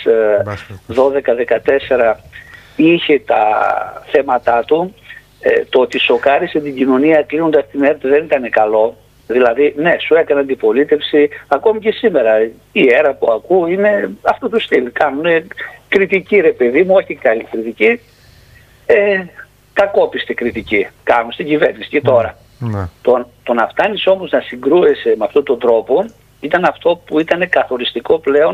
δώδεκα δεκατέσσερα είχε τα θέματα του. Ε, το ότι σοκάρισε την κοινωνία κλείνοντας την ΕΡΤ δεν ήταν καλό. Δηλαδή, ναι, σου έκανε αντιπολίτευση, ακόμη και σήμερα. Η αίρα που ακούω είναι αυτό το στυλ. Κάνουν κριτική, ρε παιδί μου, όχι καλή κριτική. Ε, κακόπιστη κριτική κάνουν στην κυβέρνηση και τώρα. Mm. Το, το να φτάνεις όμως να συγκρούεσαι με αυτόν τον τρόπο ήταν αυτό που ήταν καθοριστικό πλέον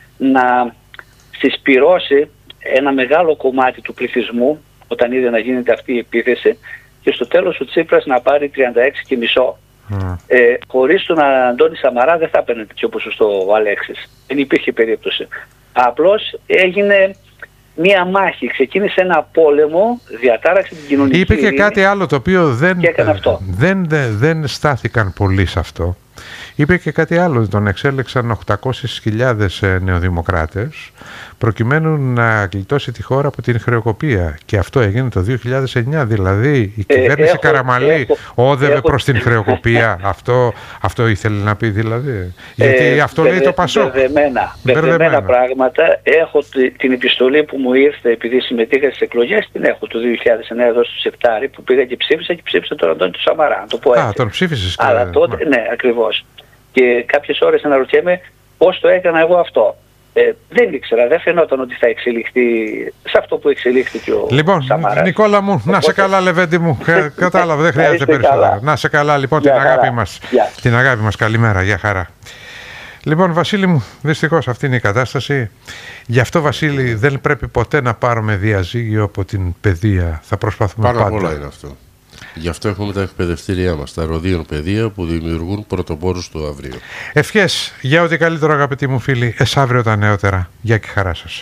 να συσπυρώσει ένα μεγάλο κομμάτι του πληθυσμού όταν είδε να γίνεται αυτή η επίθεση και στο τέλος ο Τσίπρας να πάρει τριάντα έξι κόμμα πέντε. Mm. Ε, χωρίς τον Αντώνη Σαμαρά δεν θα έπαιρνε τέτοιο ποσοστό ο Αλέξης. Δεν υπήρχε περίπτωση. Απλώς έγινε μία μάχη, ξεκίνησε ένα πόλεμο, διατάραξε την κοινωνική Είπε και κάτι άλλο το οποίο δεν, δεν, δεν, δεν στάθηκαν πολύ σε αυτό. Είπε και κάτι άλλο, τον εξέλεξαν οκτακόσιες χιλιάδες νεοδημοκράτες προκειμένου να γλιτώσει τη χώρα από την χρεοκοπία. Και αυτό έγινε το δύο χιλιάδες εννιά, δηλαδή η ε, κυβέρνηση έχω, Καραμαλή έχω, όδευε έχω, προς την χρεοκοπία. αυτό, αυτό ήθελε να πει δηλαδή. Γιατί ε, αυτό μπερδε, λέει το Πασόκ. Μπερδεμένα, μπερδεμένα πράγματα. Έχω την επιστολή που μου ήρθε επειδή συμμετείχα στις εκλογές, την έχω το δύο χιλιάδες εννιά εδώ στο Σεπτάρι που πήγα και ψήφισα και ψήφισα τον Αντώνη του Σαμαρά. Να το πω έτσι. Α, τον ψήφισες. Αλλά τότε, ναι, ακριβώς. Και κάποιες ώρες αναρωτιέμαι πώς το έκανα εγώ αυτό. Ε, δεν ήξερα, δεν φαινόταν ότι θα εξελιχθεί σε αυτό που εξελίχθηκε ο Λοιπόν, Σαμάρας. Νικόλα μου, Οπότε... να σε καλά Λεβέντη μου, κατάλαβα, δεν χρειάζεται περισσότερο. Να σε καλά λοιπόν, την αγάπη μας. Την αγάπη μας, καλημέρα, για χαρά. Λοιπόν, Βασίλη μου, δυστυχώς αυτή είναι η κατάσταση. Γι' αυτό, Βασίλη, δεν πρέπει ποτέ να πάρουμε διαζύγιο από την παιδεία. Θα προσπαθούμε Πάρα πάντα. Πάρα πολλά είναι αυτό. Γι' αυτό έχουμε τα εκπαιδευτήριά μας, τα ροδίων παιδεία που δημιουργούν πρωτοπόρους του αύριο. Ευχές για ό,τι καλύτερο, αγαπητοί μου φίλοι, εσ' αύριο τα νεότερα. Γεια και χαρά σας.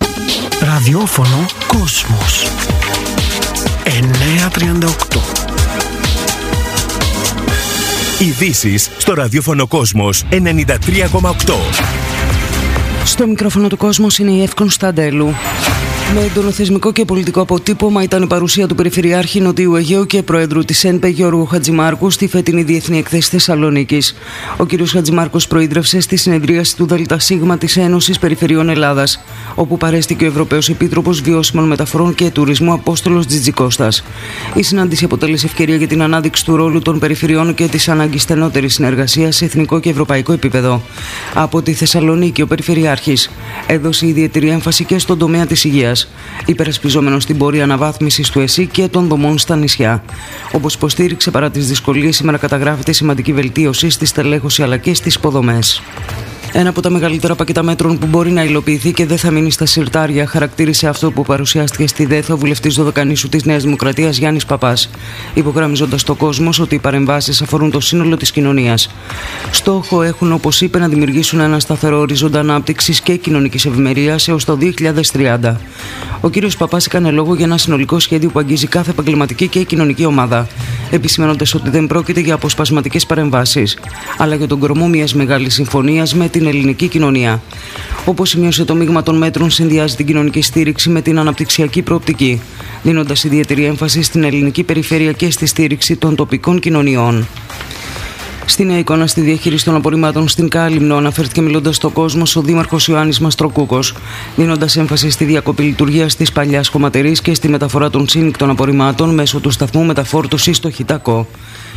Ραδιόφωνο Κόσμος εννιακόσια τριάντα οκτώ. Ειδήσεις στο ραδιόφωνο Κόσμος ενενήντα τρία κόμμα οκτώ. Στο μικρόφωνο του Κόσμος είναι η Εύη Κωνσταντέλου. Με έντονο θεσμικό και πολιτικό αποτύπωμα ήταν η παρουσία του Περιφερειάρχη Νοτιού Αιγαίου και Προέδρου της ΕΝΠΕ Γιώργου Χατζημάρκου στη φετινή Διεθνή Εκθέση Θεσσαλονίκης. Ο κ. Χατζημάρκος προείδρευσε στη συνεδρίαση του ΔΣ της Ένωσης Περιφερειών Ελλάδας, όπου παρέστηκε ο Ευρωπαίος Επίτροπος Βιώσιμων Μεταφορών και Τουρισμού Απόστολος Τζιτζικώστας. Η συνάντηση αποτέλεσε ευκαιρία για την ανάδειξη του ρόλου των περιφερειών και της ανάγκης στενότερης συνεργασίας σε εθνικό και ευρωπαϊκό επίπεδο. Από τη Θεσσαλονίκη, ο Περιφερειάρχης έδωσε ιδιαίτερη έμφαση και στον τομέα της υγείας, υπερασπιζόμενος την πορεία αναβάθμισης του ΕΣΥ και των δομών στα νησιά. Όπως υποστήριξε, παρά τις δυσκολίες, σήμερα καταγράφεται σημαντική βελτίωση στη στελέχωση αλλά και στις υποδομές. Ένα από τα μεγαλύτερα πακέτα μέτρων που μπορεί να υλοποιηθεί και δεν θα μείνει στα συρτάρια, χαρακτήρισε αυτό που παρουσιάστηκε στη ΔΕΘ ο βουλευτής Δωδεκανήσου της Νέας Δημοκρατίας Γιάννης Παπάς, υπογραμμίζοντας στο Κόσμος ότι οι παρεμβάσεις αφορούν το σύνολο της κοινωνίας. Στόχο έχουν, όπως είπε, να δημιουργήσουν ένα σταθερό οριζόντα ανάπτυξης και κοινωνικής ευημερίας έως το δύο χιλιάδες τριάντα. Ο κ. Παπάς έκανε λόγο για ένα συνολικό σχέδιο που αγγίζει κάθε επαγγελματική και κοινωνική ομάδα, επισημαίνοντας ότι δεν πρόκειται για αποσπασματικές παρεμβάσεις, αλλά για τον κορμό μιας μεγάλης συμφωνίας με την ελληνική κοινωνία. Όπως σημείωσε, το μείγμα των μέτρων συνδυάζει την κοινωνική στήριξη με την αναπτυξιακή προοπτική, δίνοντας ιδιαίτερη έμφαση στην ελληνική περιφέρεια και στη στήριξη των τοπικών κοινωνιών. Στη νέα εικόνα στη διαχείριση των απορριμμάτων στην Κάλυμνο αναφέρθηκε μιλώντας στο κόσμο ο Δήμαρχος Ιωάννης Μαστροκούκος, δίνοντας έμφαση στη διακοπή λειτουργίας της παλιάς χωματερής και στη μεταφορά των σύμμικτων απορριμμάτων μέσω του σταθμού μεταφόρτωσης στο Χιτακό.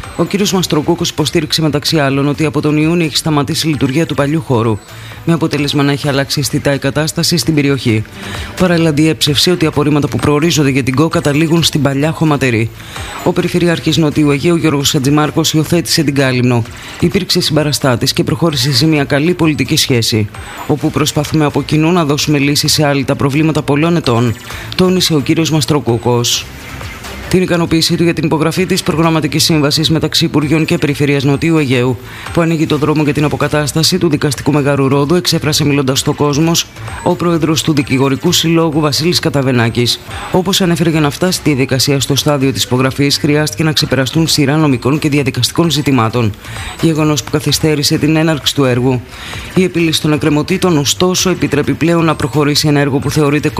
Ο κ. Μαστροκούκος υποστήριξε μεταξύ άλλων ότι από τον Ιούνιο έχει σταματήσει η λειτουργία του παλιού χώρου, με αποτέλεσμα να έχει αλλάξει αισθητά η κατάσταση στην περιοχή. Παράλληλα, διέψευσε ότι απορρίμματα που προορίζονται για την ΚΟ καταλήγουν στην παλιά χωματερή. Ο Περιφερειάρχης Νοτιού Αιγαίου Γιώργος Χατζημάρκος υιοθέτησε την κάλυμνο. Υπήρξε συμπαραστάτης και προχώρησε σε μια καλή πολιτική σχέση, όπου προσπαθούμε από κοινού να δώσουμε λύσεις σε άλυτα προβλήματα πολλών ετών, τόνισε ο κ. Μαστροκούκος. Την ικανοποίησή του για την υπογραφή της προγραμματικής σύμβασης μεταξύ Υπουργείων και Περιφερειάς Νοτιού Αιγαίου, που ανοίγει το δρόμο για την αποκατάσταση του δικαστικού Μεγάρου Ρόδου, εξέφρασε μιλώντας στο Κόσμος ο πρόεδρος του Δικηγορικού Συλλόγου Βασίλης Καταβενάκης. Όπως ανέφερε, για να φτάσει τη διαδικασία στο στάδιο της υπογραφής, χρειάστηκε να ξεπεραστούν σειρά νομικών και διαδικαστικών ζητημάτων, γεγονός που καθυστέρησε την έναρξη του έργου. Η επίλυση των εκκρεμωτήτων, ωστόσο, επιτρέπει πλέον να προχωρήσει ένα έργο που θεωρείται